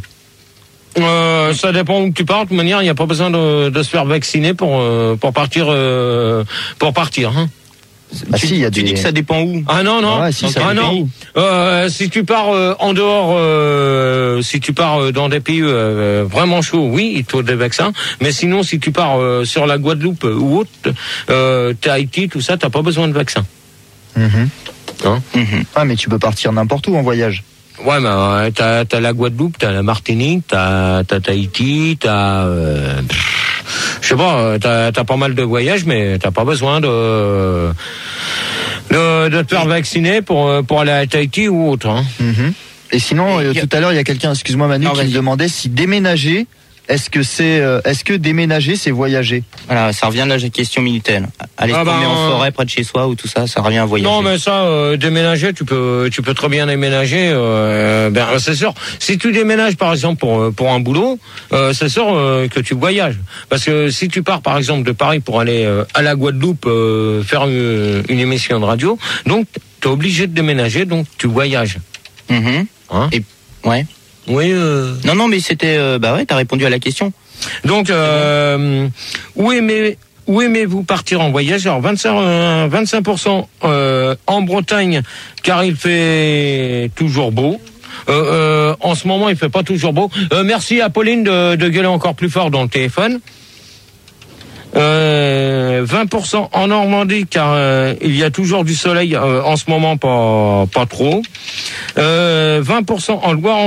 Speaker 1: Euh, ça dépend où tu pars. De toute manière, il n'y a pas besoin de, de se faire vacciner pour euh, pour partir euh, pour partir. Hein.
Speaker 3: Ah
Speaker 2: tu
Speaker 3: si, il y a
Speaker 2: tu
Speaker 3: des...
Speaker 2: dis que ça dépend où?
Speaker 1: Ah non non.
Speaker 3: Ah ouais, si, ça
Speaker 1: ah
Speaker 3: dépend
Speaker 1: non.
Speaker 3: où.
Speaker 1: Euh, si tu pars euh, en dehors, euh, si tu pars euh, dans des pays euh, vraiment chauds, oui, il te faut des vaccins. Mais sinon, si tu pars euh, sur la Guadeloupe euh, ou autre, euh, Tahiti, tout ça, t'as pas besoin de vaccin.
Speaker 3: Mhm.
Speaker 1: Hein?
Speaker 2: Mhm.
Speaker 3: Ah, mais tu peux partir n'importe où en voyage.
Speaker 1: Ouais, mais euh, t'as t'as la Guadeloupe, t'as la Martinique, t'as t'as Tahiti, t'as euh, pff, je sais pas, euh, t'as t'as pas mal de voyages, mais t'as pas besoin de de, de te faire vacciner pour euh, pour aller à Tahiti ou autre. Hein.
Speaker 3: Mhm. Et sinon,
Speaker 2: Et
Speaker 3: euh,
Speaker 2: y a-
Speaker 3: tout à l'heure, il y a quelqu'un, excuse-moi Manu,
Speaker 2: Non,
Speaker 3: qui
Speaker 2: vas-y.
Speaker 3: me demandait si déménager Est-ce que c'est, euh, est-ce que déménager, c'est voyager?
Speaker 2: Voilà, ça revient à la question Minitel. Aller
Speaker 1: Ah
Speaker 2: se promener
Speaker 1: bah,
Speaker 2: en forêt près de chez soi ou tout ça, ça revient à voyager.
Speaker 1: Non, mais ça, euh, déménager, tu peux, tu peux très bien déménager. Euh, ben, c'est sûr. Si tu déménages, par exemple, pour pour un boulot, euh, c'est sûr euh, que tu voyages. Parce que si tu pars, par exemple, de Paris pour aller euh, à la Guadeloupe euh, faire une, une émission de radio, donc t'es obligé de déménager, donc tu voyages.
Speaker 2: Mmh.
Speaker 1: Hein?
Speaker 2: Et ouais.
Speaker 1: Oui. Euh...
Speaker 2: Non, non, mais c'était, euh, bah ouais, t'as répondu à la question.
Speaker 1: Donc, euh, où aimez, où aimez-vous partir en voyage? Alors, vingt-cinq, euh, vingt-cinq pour cent euh, en Bretagne, car il fait toujours beau. Euh, euh, en ce moment, il fait pas toujours beau. Euh, merci à Pauline de, de gueuler encore plus fort dans le téléphone. Euh, vingt pour cent en Normandie, car euh, il y a toujours du soleil, euh, en ce moment pas pas trop. Euh, vingt pour cent en Loire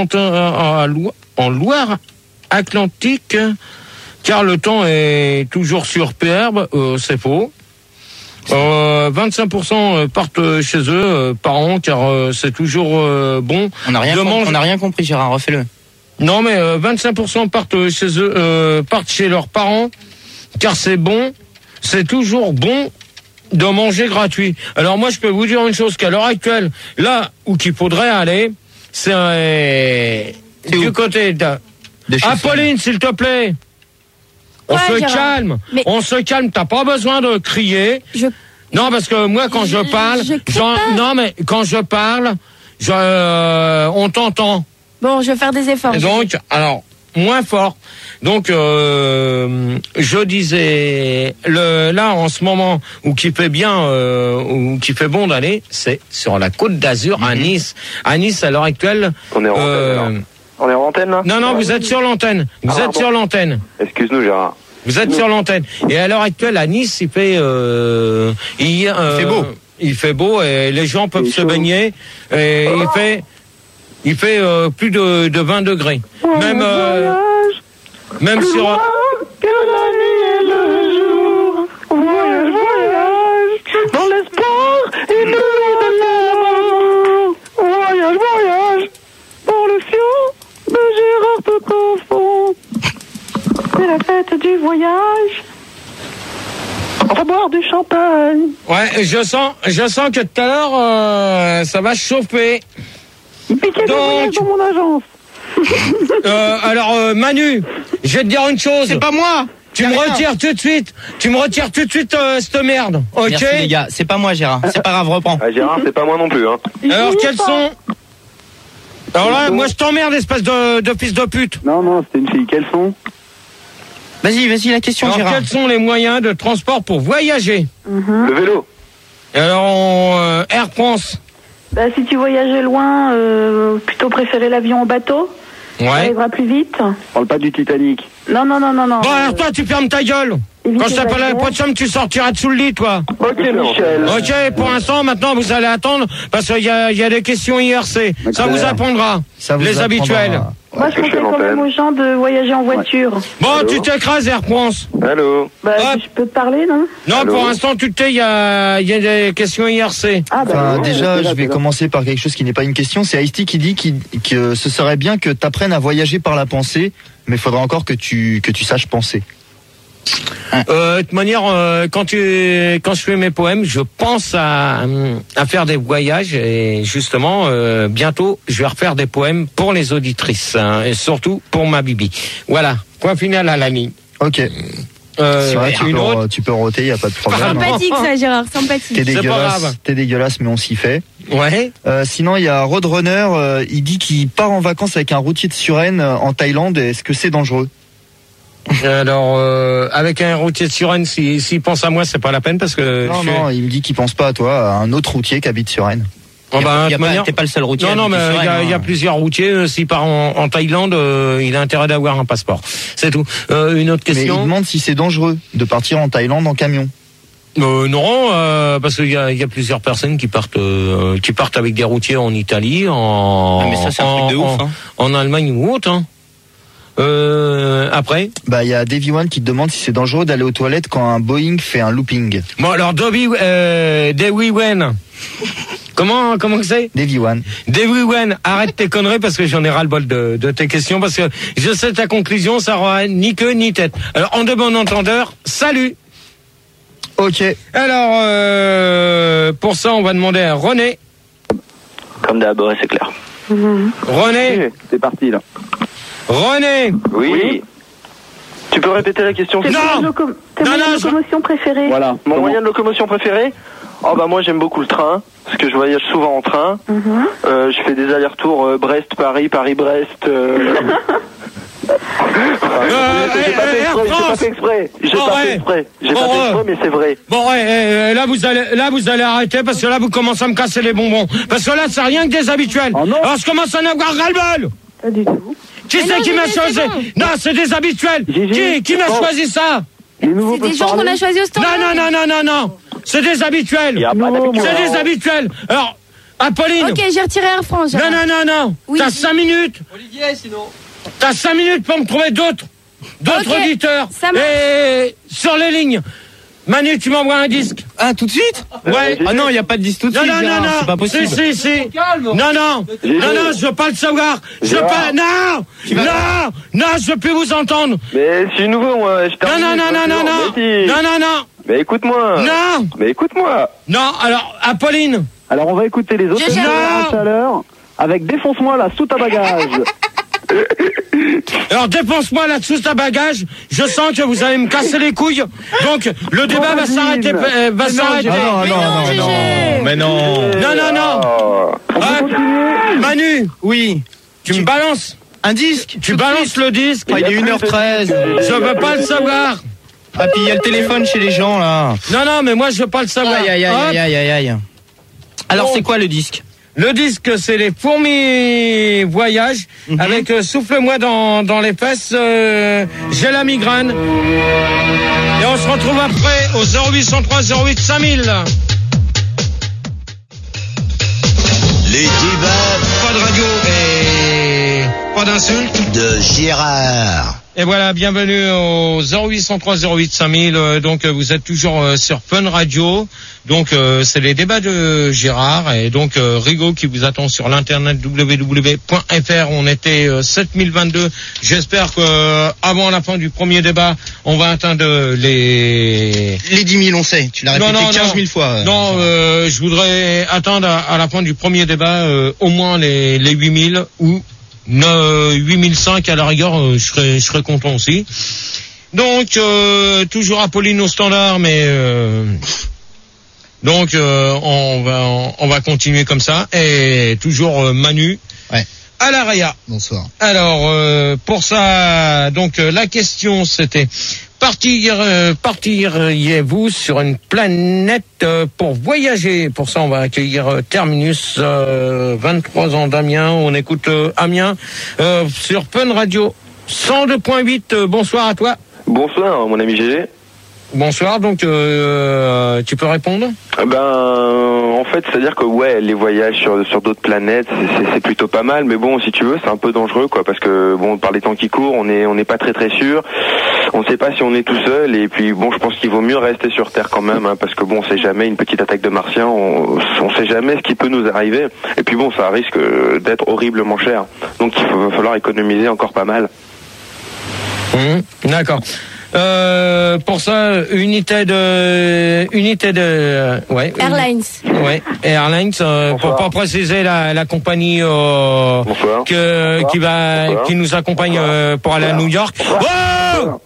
Speaker 1: en Loire Atlantique, car le temps est toujours superbe. Euh, c'est faux. Euh, vingt-cinq pour cent partent chez eux euh, par an, car euh, c'est toujours euh, bon.
Speaker 2: On n'a rien,
Speaker 1: de
Speaker 2: com-
Speaker 1: manger...
Speaker 2: on n'a rien compris, Gérard. Refais-le.
Speaker 1: Non, mais euh, vingt-cinq pour cent partent chez eux, euh, partent chez leurs parents, car c'est bon. C'est toujours bon de manger gratuit. Alors moi, je peux vous dire une chose, qu'à l'heure actuelle, là où qu'il faudrait aller, c'est euh, du où côté de... de ah, Pauline, s'il te plaît. On ouais, se Gérard. calme. Mais... On se calme. T'as pas besoin de crier. Je... Non, parce que moi, quand je, je parle, je non, mais quand je parle, je, euh, on t'entend.
Speaker 4: Bon, je vais faire des efforts.
Speaker 1: Et donc, alors, moins fort. Donc, euh, je disais, le, là, en ce moment, où qui fait bien, euh, où qui fait bon d'aller, c'est sur la Côte d'Azur, mm-hmm. à Nice. À Nice, à l'heure actuelle.
Speaker 8: On est en
Speaker 1: euh,
Speaker 8: antenne, On est en antenne, là?
Speaker 1: Non, non, vous êtes sur l'antenne. Vous ah, êtes bon. sur l'antenne.
Speaker 8: Excuse-nous, Gérard.
Speaker 1: Vous êtes sur l'antenne. Et à l'heure actuelle, à Nice, il fait, euh, il, euh,
Speaker 2: il fait beau.
Speaker 1: Il fait beau et les gens peuvent se baigner. Et oh. il fait, il fait euh, plus de, de vingt degrés. Oh, même, euh, même sur.
Speaker 12: Loin que la nuit et le jour. Voyage, voyage, dans l'espoir et le de l'amour. Voyage, voyage, dans le fion de Gérard tout au fond. C'est la fête du voyage. On va boire du champagne.
Speaker 1: Ouais, je sens, je sens que tout à l'heure, euh, ça va chauffer.
Speaker 12: Il piquait des voyages dans mon agence.
Speaker 1: euh, alors, euh, Manu, je vais te dire une chose.
Speaker 2: C'est pas moi.
Speaker 1: Tu me retires tout de suite. Tu me retires tout de suite euh, cette merde. Ok.
Speaker 2: Merci les gars. C'est pas moi, Gérard. C'est pas grave, reprends.
Speaker 8: Ah, Gérard, c'est pas moi non plus. Hein.
Speaker 1: Alors, quels sont... Alors là, moi je t'emmerde, espèce de, de fils de pute.
Speaker 11: Non, non, c'était une fille. Quels sont?
Speaker 2: Vas-y, vas-y, la question,
Speaker 1: alors,
Speaker 2: Gérard.
Speaker 1: Quels sont les moyens de transport pour voyager?
Speaker 8: mm-hmm. Le vélo.
Speaker 1: Alors, on, euh, Air France.
Speaker 7: Bah, si tu voyageais loin, euh, plutôt préférer l'avion au bateau.
Speaker 1: Ouais.
Speaker 7: Ça arrivera plus vite.
Speaker 11: On parle pas du Titanic.
Speaker 7: Non, non, non, non, non.
Speaker 1: Bon, alors toi, tu fermes ta gueule. Quand je t'appelle la poissonne, tu sortiras de sous le lit, toi.
Speaker 11: Ok, Michel.
Speaker 1: Ok, pour l'instant, maintenant, vous allez attendre, parce qu'il y a, y a des questions I R C. Okay. Ça vous apprendra. Ça vous les apprendra. Habituels.
Speaker 7: Moi, je conseille quand même aux gens de voyager en voiture. Ouais.
Speaker 1: Bon, allô? Tu t'écrases, Air France.
Speaker 8: Allô.
Speaker 7: Bah, je peux te parler, non?
Speaker 1: Non,
Speaker 8: allô?
Speaker 1: Pour l'instant, tu te tais, il y a, y a des questions I R C.
Speaker 3: Ah, bah, enfin, ouais, déjà, je vais commencer par quelque chose qui n'est pas une question. C'est Ice-T qui dit qu'il, que ce serait bien que tu apprennes à voyager par la pensée, mais il faudra encore que tu, que tu saches penser.
Speaker 1: Euh, de toute manière, euh, quand tu, quand je fais mes poèmes, je pense à, à faire des voyages et justement, euh, bientôt, je vais refaire des poèmes pour les auditrices hein, et surtout pour ma bibi. Voilà, point final à l'ami.
Speaker 3: Ok.
Speaker 1: Euh,
Speaker 3: ouais, tu, peux, tu peux roter, y a pas de problème.
Speaker 4: Sympathique ça, Gérard, sympathique.
Speaker 3: T'es dégueulasse, t'es dégueulasse, mais on s'y fait.
Speaker 1: Ouais.
Speaker 3: Euh, sinon, il y a Roadrunner, euh, il dit qu'il part en vacances avec un routier de Suresnes euh, en Thaïlande. Est-ce que c'est dangereux?
Speaker 1: Alors, euh, avec un routier de Suresnes, s'il si, si pense à moi, c'est pas la peine parce que.
Speaker 3: Non, non, suis... il me dit qu'il pense pas à toi, à un autre routier qui habite Suresnes.
Speaker 1: Oh bah,
Speaker 2: y a manière... T'es pas le seul routier.
Speaker 1: Non, non, mais il y, hein. y a plusieurs routiers. Euh, S'il part en, en Thaïlande, euh, il a intérêt d'avoir un passeport. C'est tout. Euh, une autre question.
Speaker 3: Mais il demande si c'est dangereux de partir en Thaïlande en camion.
Speaker 1: Euh, non, euh, parce qu'il y a, y a plusieurs personnes qui partent, euh, qui partent avec des routiers en Italie, en,
Speaker 2: ah, mais ça, c'est un truc de
Speaker 1: en,
Speaker 2: ouf, hein.
Speaker 1: en Allemagne ou autre. Hein. Euh, après
Speaker 3: bah il y a Davy One qui te demande si c'est dangereux d'aller aux toilettes quand un Boeing fait un looping.
Speaker 1: Bon alors Davy euh, Davy One, Comment, comment que c'est?
Speaker 3: Davy One.
Speaker 1: Davy One, arrête tes conneries parce que j'en ai ras le bol de, de tes questions parce que je sais ta conclusion, ça aura ni queue ni tête. Alors, en de bon entendeur, salut.
Speaker 3: Ok.
Speaker 1: Alors, euh, pour ça, on va demander à René.
Speaker 9: Comme d'hab, ouais, c'est clair.
Speaker 7: Mhm.
Speaker 1: René.
Speaker 11: C'est parti, là.
Speaker 1: René.
Speaker 8: Oui. Tu peux répéter la question?
Speaker 7: Tes
Speaker 1: Non.
Speaker 7: moyens de loco- tes
Speaker 1: Non,
Speaker 7: moyens
Speaker 1: non,
Speaker 7: de
Speaker 1: je-
Speaker 7: locomotion préférés?
Speaker 11: Voilà.
Speaker 8: Mon
Speaker 11: Comment-
Speaker 8: moyen de locomotion préféré? Oh bah moi j'aime beaucoup le train, parce que je voyage souvent en train.
Speaker 7: Mhm.
Speaker 8: Euh, je fais des allers-retours euh, Brest-Paris, Paris-Brest. Euh...
Speaker 1: Euh,
Speaker 8: j'ai pas
Speaker 1: euh,
Speaker 8: fait
Speaker 1: Air
Speaker 8: exprès, j'ai pas
Speaker 1: France.
Speaker 8: fait exprès. J'ai
Speaker 1: Bon,
Speaker 8: pas
Speaker 1: ouais.
Speaker 8: fait exprès. J'ai
Speaker 1: Bon,
Speaker 8: pas fait
Speaker 1: ouais.
Speaker 8: exprès, mais c'est vrai.
Speaker 1: Bon, ouais, euh, là, vous allez, là, vous allez arrêter parce que là, vous commencez à me casser les bonbons. Parce que là, c'est rien que des habituels.
Speaker 11: Oh non.
Speaker 1: Alors, je commence à en avoir ras-le-bol.
Speaker 7: Pas du tout.
Speaker 1: Qui
Speaker 4: Mais
Speaker 1: c'est
Speaker 4: non,
Speaker 1: qui m'a
Speaker 4: Gégé, c'est
Speaker 1: choisi?
Speaker 4: bon.
Speaker 1: Non, c'est des habituels.
Speaker 11: Gégé,
Speaker 1: Qui, qui m'a
Speaker 11: oh.
Speaker 1: choisi ça?
Speaker 11: Les nouveaux
Speaker 4: C'est des
Speaker 11: peuvent
Speaker 4: gens qu'on
Speaker 11: parler
Speaker 4: a choisis au
Speaker 1: Non,
Speaker 4: standard.
Speaker 1: non, non, non, non, non. C'est des habituels.
Speaker 8: Y a pas
Speaker 11: Non,
Speaker 8: d'habitude.
Speaker 11: moi.
Speaker 1: C'est des habituels. Alors, Apolline.
Speaker 4: Ok, j'ai retiré Air France.
Speaker 1: Non,
Speaker 4: alors.
Speaker 1: non, non, non.
Speaker 4: Oui.
Speaker 1: T'as cinq minutes.
Speaker 13: Olivier, sinon.
Speaker 1: T'as cinq minutes pour me trouver d'autres, d'autres
Speaker 4: Ok,
Speaker 1: auditeurs.
Speaker 4: ça marche.
Speaker 1: Et sur les lignes. Manu, tu m'envoies un disque.
Speaker 2: Ah, tout de suite?
Speaker 1: Ouais.
Speaker 2: Ah non, il n'y a pas de disque tout de
Speaker 1: Non,
Speaker 2: suite.
Speaker 1: non, non,
Speaker 2: Gérard,
Speaker 1: non.
Speaker 2: c'est pas possible.
Speaker 1: Si, si, si.
Speaker 13: Calme.
Speaker 1: Non, non.
Speaker 8: Gégé.
Speaker 1: Non, non, je veux pas le savoir. Je veux
Speaker 8: Gérard.
Speaker 1: pas. Non. Non. Non, je veux plus vous entendre.
Speaker 8: Mais je suis nouveau, moi. Je
Speaker 1: Non,
Speaker 8: termine,
Speaker 1: non, non,
Speaker 8: je
Speaker 1: non,
Speaker 8: suis
Speaker 1: non,
Speaker 8: nouveau.
Speaker 1: non.
Speaker 8: Mais si.
Speaker 1: Non, non, non.
Speaker 8: Mais écoute-moi.
Speaker 1: Non.
Speaker 8: Mais écoute-moi.
Speaker 1: Non, alors, Apolline.
Speaker 11: Alors, on va écouter les autres
Speaker 4: Gégé.
Speaker 11: à chaleur avec Défonce-moi la soute à bagages.
Speaker 1: Alors, dépense-moi là-dessous ta bagage. Je sens que vous allez me casser les couilles. Donc, le débat va
Speaker 11: vas-y,
Speaker 1: s'arrêter,
Speaker 11: mais-
Speaker 1: euh, va
Speaker 11: mais non,
Speaker 1: s'arrêter.
Speaker 11: Gégé.
Speaker 3: Ah non,
Speaker 4: Mais
Speaker 3: non,
Speaker 4: non,
Speaker 3: non,
Speaker 4: Gégé.
Speaker 3: non. Mais non.
Speaker 1: Non, non, non.
Speaker 8: Oh.
Speaker 11: On
Speaker 1: Ah,
Speaker 11: peut continuer.
Speaker 1: Manu,
Speaker 2: Oui.
Speaker 1: tu me balances.
Speaker 2: Un disque?
Speaker 1: Tu balances le disque.
Speaker 2: Ah, il est une heure treize.
Speaker 1: Je veux pas le savoir.
Speaker 2: Ah, puis il y a le téléphone chez les gens, là.
Speaker 1: Non, non, mais moi, je veux pas le savoir.
Speaker 2: Aïe, aïe,
Speaker 1: Hop.
Speaker 2: aïe, aïe, aïe, aïe. Alors,
Speaker 1: Bon.
Speaker 2: c'est quoi le disque?
Speaker 1: Le disque, c'est les fourmis voyage.
Speaker 2: Mhm.
Speaker 1: Avec euh, souffle-moi dans, dans les fesses, euh, j'ai la migraine. Et on se retrouve après au zéro huit cent trois zéro huit cinq mille.
Speaker 14: Les débats
Speaker 1: Pas de radio et pas d'insultes.
Speaker 14: de Gérard.
Speaker 1: Et voilà, bienvenue au zéro huit cent trois zéro huit cinq mille. Euh, Donc, euh, vous êtes toujours euh, sur Fun Radio. Donc, euh, c'est les débats de Gérard. Et donc, euh, Rigaud qui vous attend sur l'internet w w w point f r. On était euh, sept mille vingt-deux. J'espère que euh, avant la fin du premier débat, on va atteindre les...
Speaker 2: Les dix mille, on sait. Tu l'as
Speaker 1: Non,
Speaker 2: répété
Speaker 1: non,
Speaker 2: quinze
Speaker 1: non.
Speaker 2: mille fois. euh,
Speaker 1: Non, euh, je voudrais atteindre à, à la fin du premier débat euh, au moins les, les huit mille ou euh, huit mille cinq à la rigueur, euh, je serais, je serais content aussi. Donc, euh, toujours Apolline au standard, mais euh, donc euh, on va on va continuer comme ça et toujours euh, Manu
Speaker 3: Ouais.
Speaker 1: à la Raya.
Speaker 3: Bonsoir.
Speaker 1: Alors euh, pour ça, donc euh, la question c'était partir euh, partiriez-vous sur une planète euh, pour voyager? Pour ça on va accueillir euh, Terminus, euh, vingt-trois ans d'Amiens. On écoute euh, Amiens euh, sur Fun Radio cent deux point huit. Euh, bonsoir à toi.
Speaker 8: Bonsoir, mon ami Gégé.
Speaker 1: Bonsoir, donc euh, tu peux répondre?
Speaker 8: Ben, en fait, c'est-à-dire que ouais, les voyages sur sur d'autres planètes, c'est- c'est c'est plutôt pas mal, mais bon, si tu veux, c'est un peu dangereux, quoi, parce que bon, par les temps qui courent, on est on n'est pas très très sûr. On ne sait pas si on est tout seul, et puis bon, je pense qu'il vaut mieux rester sur Terre quand même, hein, parce que bon, on sait jamais une petite attaque de Martiens, on on sait jamais ce qui peut nous arriver, et puis bon, ça risque d'être horriblement cher, donc il faut- va falloir économiser encore pas mal.
Speaker 1: Mmh, d'accord. Euh, pour ça, unité de, unité de, euh, ouais.
Speaker 4: Airlines.
Speaker 1: Ouais, Airlines, euh, pour pas préciser la, la compagnie euh, que, qui va,
Speaker 8: Bonsoir.
Speaker 1: qui nous accompagne euh, pour aller à New York. Oh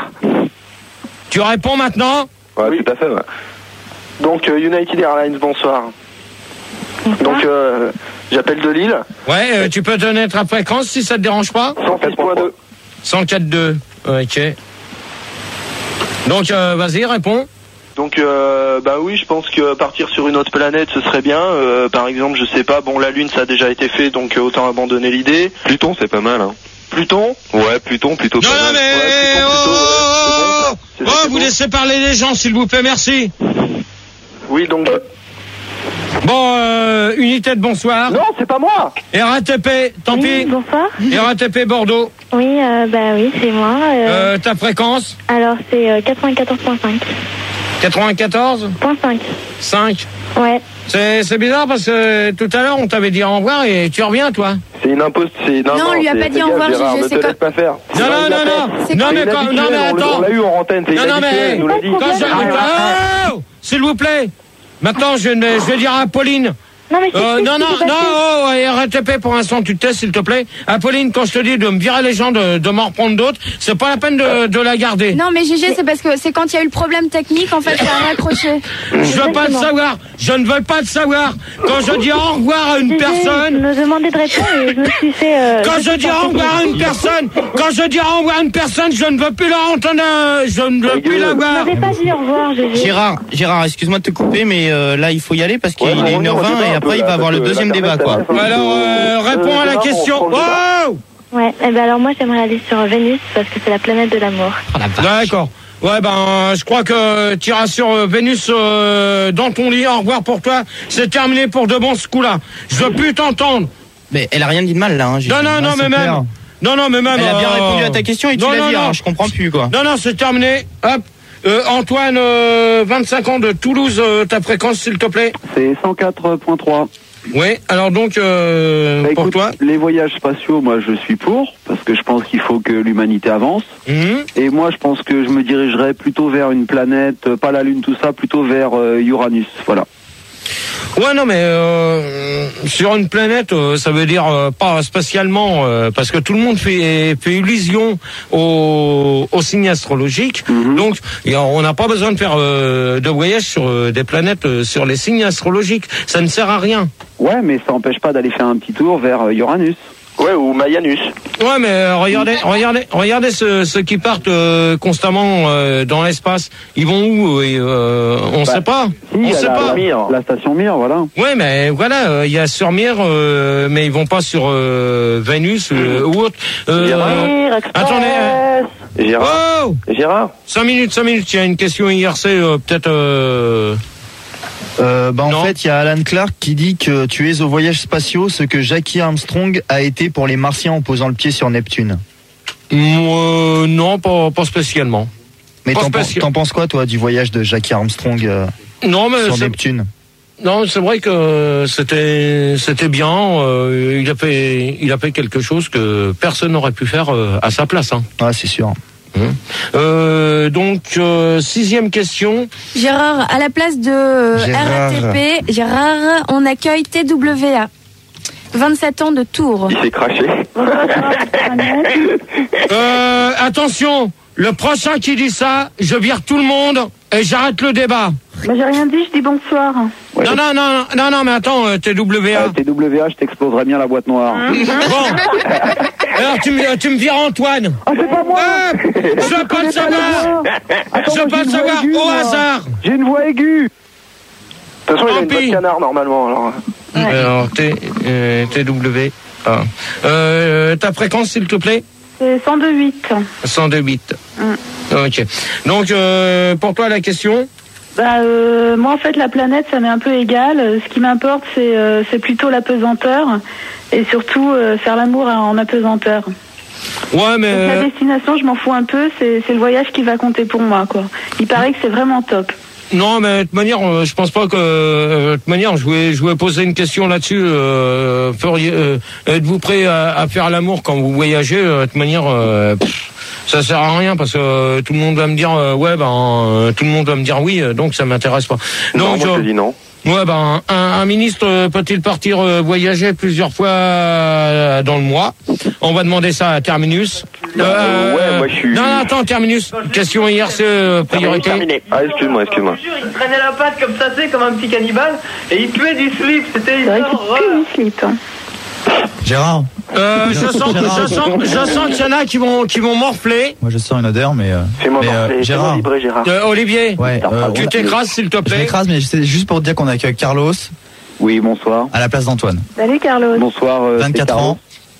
Speaker 1: tu réponds maintenant?
Speaker 8: Ouais, tout à fait. Ouais. Donc euh, United Airlines, bonsoir. Donc euh, j'appelle de Lille.
Speaker 1: Ouais, euh, tu peux donner ta fréquence si ça te dérange pas?
Speaker 8: cent six point deux.
Speaker 1: cent quatre virgule deux. Ok. Donc, euh, vas-y, réponds.
Speaker 8: Donc euh, bah oui, je pense que partir sur une autre planète ce serait bien. Euh, par exemple, je sais pas, bon la Lune ça a déjà été fait, donc euh, autant abandonner l'idée. Pluton c'est pas mal, hein. Pluton? Ouais, Pluton plutôt
Speaker 1: Non,
Speaker 8: pas
Speaker 1: non,
Speaker 8: mal.
Speaker 1: mais
Speaker 8: Ouais, Pluton,
Speaker 1: oh,
Speaker 8: plutôt, ouais.
Speaker 1: oh,
Speaker 8: C'est
Speaker 1: oh,
Speaker 8: bon, c'est
Speaker 1: vous
Speaker 8: bon.
Speaker 1: laissez parler les gens, s'il vous plaît, merci.
Speaker 8: Oui, donc.
Speaker 1: Bon, euh, unité de bonsoir.
Speaker 8: Non, c'est pas moi.
Speaker 1: R A T P, tant pis.
Speaker 7: Bonsoir.
Speaker 1: R A T P Bordeaux.
Speaker 7: Oui, euh, bah oui, c'est moi. euh,
Speaker 1: Euh, ta fréquence?
Speaker 7: Alors, c'est euh, quatre-vingt-quatorze virgule cinq.
Speaker 1: quatre-vingt-quatorze
Speaker 7: Point cinq.
Speaker 1: cinq.
Speaker 7: Ouais.
Speaker 1: C'est, c'est bizarre parce que tout à l'heure, on t'avait dit au revoir et tu reviens, toi.
Speaker 8: C'est une imposte, c'est...
Speaker 4: Non, on lui a pas dit au revoir,
Speaker 8: Gérard,
Speaker 4: Gégé,
Speaker 8: ne
Speaker 4: c'est
Speaker 8: te
Speaker 4: comme-
Speaker 8: laisse pas faire.
Speaker 1: Non, non, non, non. Non, mais quand, non, mais attends.
Speaker 8: On l'a eu en antenne, c'est
Speaker 1: Non, non,
Speaker 8: inhabituel,
Speaker 1: mais,
Speaker 8: elle nous l'a dit.
Speaker 1: quand je, oh, s'il vous plaît. Maintenant, je, ne- je vais dire à Pauline.
Speaker 5: Non, mais c'est
Speaker 1: Euh,
Speaker 5: tout
Speaker 1: non,
Speaker 5: ce
Speaker 1: non,
Speaker 5: qui s'est
Speaker 1: non,
Speaker 5: passé.
Speaker 1: oh, ouais, R T P pour l'instant, tu te testes, s'il te plaît. Apolline, quand je te dis de me virer les gens, de, de m'en reprendre d'autres, c'est pas la peine de, de la garder.
Speaker 4: Non, mais Gégé, c'est parce que c'est quand il y a eu le problème technique, en fait, ça a raccroché.
Speaker 1: Je veux pas le savoir. Je ne veux pas le savoir. Quand je dis au revoir à une
Speaker 5: Gégé,
Speaker 1: personne.
Speaker 5: Je me demandais de répondre et je me suis fait... euh,
Speaker 1: Quand
Speaker 5: me
Speaker 1: je
Speaker 5: suis
Speaker 1: dis
Speaker 5: porté
Speaker 1: au revoir à une
Speaker 5: plaisir.
Speaker 1: personne, quand je dis au revoir à une personne, je ne veux plus la entendre, je ne veux plus la
Speaker 5: Vous
Speaker 1: voir.
Speaker 5: m'avez pas dit au revoir, Gégé.
Speaker 2: Gérard, Gérard, excuse-moi de te couper, mais euh, là il faut y aller parce qu'il
Speaker 8: Ouais,
Speaker 2: est
Speaker 8: on
Speaker 2: une
Speaker 8: y
Speaker 2: heure
Speaker 8: va,
Speaker 2: vingt
Speaker 8: on y va
Speaker 2: et
Speaker 8: un
Speaker 2: après
Speaker 8: peu,
Speaker 2: il
Speaker 8: là,
Speaker 2: va avoir le
Speaker 8: parce que
Speaker 2: deuxième débat,
Speaker 8: l'Internet,
Speaker 2: quoi.
Speaker 8: ça va.
Speaker 1: Alors, euh, réponds à la
Speaker 8: Gérard, on
Speaker 1: question.
Speaker 8: prend le débat.
Speaker 1: Oh!
Speaker 5: Ouais, et ben alors moi j'aimerais aller sur Vénus parce que c'est la planète de l'amour.
Speaker 1: D'accord. Ouais, ben, je crois que tu iras sur euh, Vénus euh, dans ton lit. Au revoir pour toi. C'est terminé pour de bon ce coup-là. Je veux plus t'entendre.
Speaker 2: Mais elle a rien dit de mal là. Hein, Gégé.
Speaker 1: Non, non, non, mais même. Non, non, mais même.
Speaker 2: Elle a bien
Speaker 1: euh,
Speaker 2: répondu à ta question et tu
Speaker 1: non,
Speaker 2: l'as
Speaker 1: non,
Speaker 2: dit,
Speaker 1: non.
Speaker 2: alors je comprends plus quoi.
Speaker 1: Non, non, c'est terminé. Hop. Euh, Antoine, euh, vingt-cinq ans de Toulouse, euh, ta fréquence, s'il te plaît.
Speaker 11: C'est cent quatre point trois.
Speaker 1: Oui, alors donc, euh,
Speaker 11: Bah,
Speaker 1: pour
Speaker 11: écoute,
Speaker 1: toi.
Speaker 11: les voyages spatiaux, moi je suis pour, parce que je pense qu'il faut que l'humanité avance.
Speaker 1: Mhm.
Speaker 11: Et moi je pense que je me dirigerais plutôt vers une planète, euh, pas la Lune, tout ça, plutôt vers euh, Uranus. Voilà.
Speaker 1: Ouais, non, mais euh, sur une planète, euh, ça veut dire euh, pas spatialement, euh, parce que tout le monde fait, fait illusion au, au signe astrologique.
Speaker 11: Mhm.
Speaker 1: Donc, et on n'a pas besoin de faire euh, de voyage sur euh, des planètes, euh, sur les signes astrologiques. Ça ne sert à rien.
Speaker 11: Ouais, mais ça n'empêche pas d'aller faire un petit tour vers euh, Uranus.
Speaker 8: Ouais, ou Mayanus.
Speaker 1: Ouais, mais euh, regardez, regardez, regardez ceux, ceux qui partent euh, constamment euh, dans l'espace. Ils vont où et, euh, On
Speaker 11: Bah,
Speaker 1: sait pas.
Speaker 11: Si,
Speaker 1: on
Speaker 11: à
Speaker 1: sait
Speaker 11: la,
Speaker 1: pas.
Speaker 11: la, la station Mir, voilà.
Speaker 1: Ouais, mais voilà, il y a sur Mir, euh, mais ils vont pas sur euh, Vénus euh, ou autre. Euh,
Speaker 8: Gérard.
Speaker 1: attendez. euh,
Speaker 8: Gérard.
Speaker 1: Oh,
Speaker 8: Gérard.
Speaker 1: cinq minutes, cinq minutes. Il y a une question I R C, euh, peut-être. Euh...
Speaker 3: Euh, bah en
Speaker 1: Non.
Speaker 3: fait, il y a Alan Clark qui dit que tu es au voyage spatiaux ce que Jackie Armstrong a été pour les Martiens en posant le pied sur Neptune.
Speaker 1: Euh, non, pas, pas spécialement.
Speaker 3: Mais
Speaker 1: Pas
Speaker 3: t'en, pen-
Speaker 1: spécial.
Speaker 3: t'en penses quoi, toi, du voyage de Jackie Armstrong euh,
Speaker 1: Non, mais
Speaker 3: sur
Speaker 1: c'est-
Speaker 3: Neptune?
Speaker 1: non, c'est vrai que c'était c'était bien. Euh, il a fait il a fait quelque chose que personne n'aurait pu faire euh, à sa place. Hein.
Speaker 3: Ah, c'est sûr.
Speaker 1: Euh, donc euh, sixième question.
Speaker 4: Gérard, à la place de euh,
Speaker 1: Gérard.
Speaker 4: R A T P, Gérard, on accueille T W A. vingt-sept ans de Tours.
Speaker 8: Il s'est craché.
Speaker 1: Euh, attention, le prochain qui dit ça, je vire tout le monde et j'arrête le débat.
Speaker 7: Mais j'ai rien dit, je dis bonsoir.
Speaker 1: Non, non, non, non, non, mais attends, euh, T W A.
Speaker 11: Ouais, T W A, je t'exploserais bien la boîte noire.
Speaker 1: Bon. Alors tu me, tu me vires Antoine.
Speaker 11: Ah, c'est pas moi.
Speaker 1: Ah, je veux pas le savoir. Je veux pas le savoir au hasard.
Speaker 11: J'ai une voix aiguë.
Speaker 8: De toute façon, il a une
Speaker 1: Tant
Speaker 8: voix de
Speaker 1: pis.
Speaker 8: canard normalement. Alors.
Speaker 1: Alors T, euh, T W A. Euh, ta fréquence, s'il te plaît.
Speaker 7: C'est cent deux huit.
Speaker 1: cent deux huit. Ok. Donc euh, pour toi la question.
Speaker 7: Bah, euh, moi, en fait, la planète, ça m'est un peu égal. Euh, Ce qui m'importe, c'est euh, c'est plutôt la pesanteur. Et surtout, euh, faire l'amour en apesanteur.
Speaker 1: Ouais, mais
Speaker 7: Donc, la destination, je m'en fous un peu. C'est c'est le voyage qui va compter pour moi, quoi. Il paraît que c'est vraiment top.
Speaker 1: non, mais de toute manière, euh, je pense pas que euh, de toute manière, je voulais, je voulais poser une question là-dessus. Euh, feriez- euh, êtes-vous prêt à, à faire l'amour quand vous voyagez? euh, De toute manière, euh, pff, ça sert à rien parce que euh, tout le monde va me dire euh, ouais, ben euh, tout le monde va me dire oui, euh, donc ça m'intéresse pas.
Speaker 8: Non, moi je
Speaker 1: euh,
Speaker 8: te dis non.
Speaker 1: Ouais, ben, un, un ministre euh, peut-il partir euh, voyager plusieurs fois euh, dans le mois? On va demander ça à Terminus.
Speaker 8: Euh, ouais, moi je suis.
Speaker 1: Non, non, attends, Terminus. Question I R C, euh, priorité.
Speaker 8: Terminé. Ah, excuse-moi, excuse-moi.
Speaker 13: Il traînait la patte comme ça, tu sais, comme un petit cannibale, et il puait du slip, c'était une
Speaker 7: C'est vrai qu'il
Speaker 13: horreur.
Speaker 7: pue du slip. Hein.
Speaker 10: Gérard,
Speaker 1: Euh, je sens, je sens, je sens qu'il y en a qui vont, qui vont morfler.
Speaker 10: moi je sens une odeur, mais. Euh,
Speaker 8: Fais-moi
Speaker 10: mais, euh,
Speaker 8: morfler, fais-moi
Speaker 10: Gérard,
Speaker 8: vibrer, Gérard.
Speaker 1: Euh, Olivier,
Speaker 10: ouais, euh,
Speaker 1: tu
Speaker 10: on-
Speaker 1: t'écrases s'il te
Speaker 10: je
Speaker 1: plaît.
Speaker 10: m'écrase, mais c'est juste pour te dire qu'on accueille Carlos
Speaker 11: Oui, bonsoir.
Speaker 10: à la place d'Antoine.
Speaker 7: Salut, Carlos.
Speaker 11: Bonsoir. euh, c'est
Speaker 10: vingt-quatre
Speaker 11: Carlos.
Speaker 10: ans,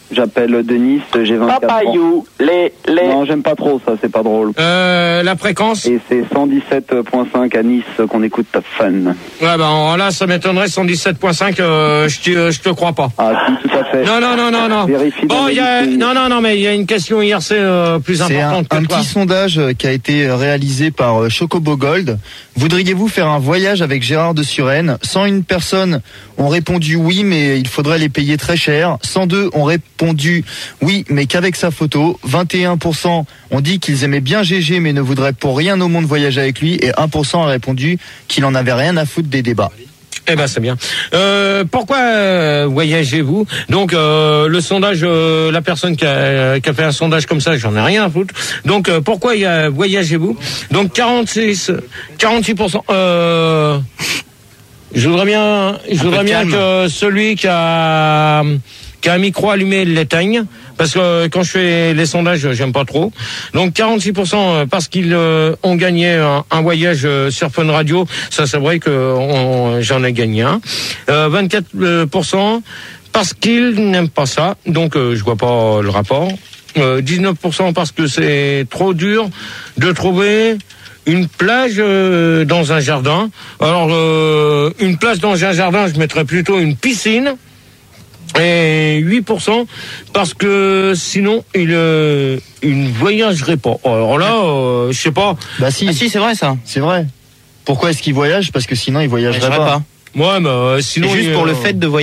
Speaker 11: J'appelle Denis, j'ai vingt-quatre ans.
Speaker 12: Papayou, les, les.
Speaker 11: Non, j'aime pas trop ça, c'est pas drôle.
Speaker 1: Euh, la fréquence?
Speaker 11: Et c'est cent dix-sept virgule cinq à Nice qu'on écoute ta fun.
Speaker 1: Ouais, ben là, ça m'étonnerait, cent dix-sept virgule cinq, euh, je te, je te crois pas.
Speaker 11: Ah, si, tout à fait.
Speaker 1: Non, non, non, non, non.
Speaker 11: Vérifie dans
Speaker 1: Bon,
Speaker 11: les
Speaker 1: il y a,
Speaker 11: listes.
Speaker 1: non, non, non, mais il y a une question I R C euh, plus
Speaker 3: C'est un,
Speaker 1: importante que
Speaker 3: un
Speaker 1: toi.
Speaker 3: petit sondage euh, qui a été réalisé par euh, Chocobo Gold. Voudriez-vous faire un voyage avec Gérard de Suresnes? cent une personnes ont répondu oui, mais il faudrait les payer très cher. cent deux ont répondu oui, mais qu'avec sa photo. vingt et un pour cent ont dit qu'ils aimaient bien G G, mais ne voudraient pour rien au monde voyager avec lui. Et un pour cent a répondu qu'il en avait rien à foutre des débats.
Speaker 1: Eh ben c'est bien. Euh, pourquoi euh, voyagez-vous? Donc euh, le sondage, euh, la personne qui a, qui a fait un sondage comme ça, j'en ai rien à foutre. Donc euh, pourquoi y a, voyagez-vous? Donc quarante-six, quarante-six pour cent. Euh, je voudrais bien, je voudrais bien que celui qui a qui a un micro allumé l'éteigne, parce que quand je fais les sondages, j'aime pas trop. Donc quarante-six pour cent parce qu'ils euh, ont gagné un, un voyage euh, sur Fun Radio, ça c'est vrai que on, j'en ai gagné un. Euh, vingt-quatre pour cent parce qu'ils n'aiment pas ça, donc euh, je vois pas le rapport. Euh, dix-neuf pour cent parce que c'est trop dur de trouver une plage euh, dans un jardin. Alors euh, une plage dans un jardin, je mettrais plutôt une piscine. Et huit pour cent parce que sinon il euh, il ne voyagerait pas. Alors là, euh, je sais pas.
Speaker 3: Bah si,
Speaker 2: Ah si, c'est vrai ça.
Speaker 3: c'est vrai. Pourquoi est-ce qu'il voyage? Parce que sinon il voyagerait
Speaker 2: Voyagerait
Speaker 3: pas.
Speaker 2: pas.
Speaker 1: Moi, mais euh, sinon
Speaker 2: C'est juste
Speaker 1: il,
Speaker 2: pour
Speaker 1: euh,
Speaker 2: le fait de voyager.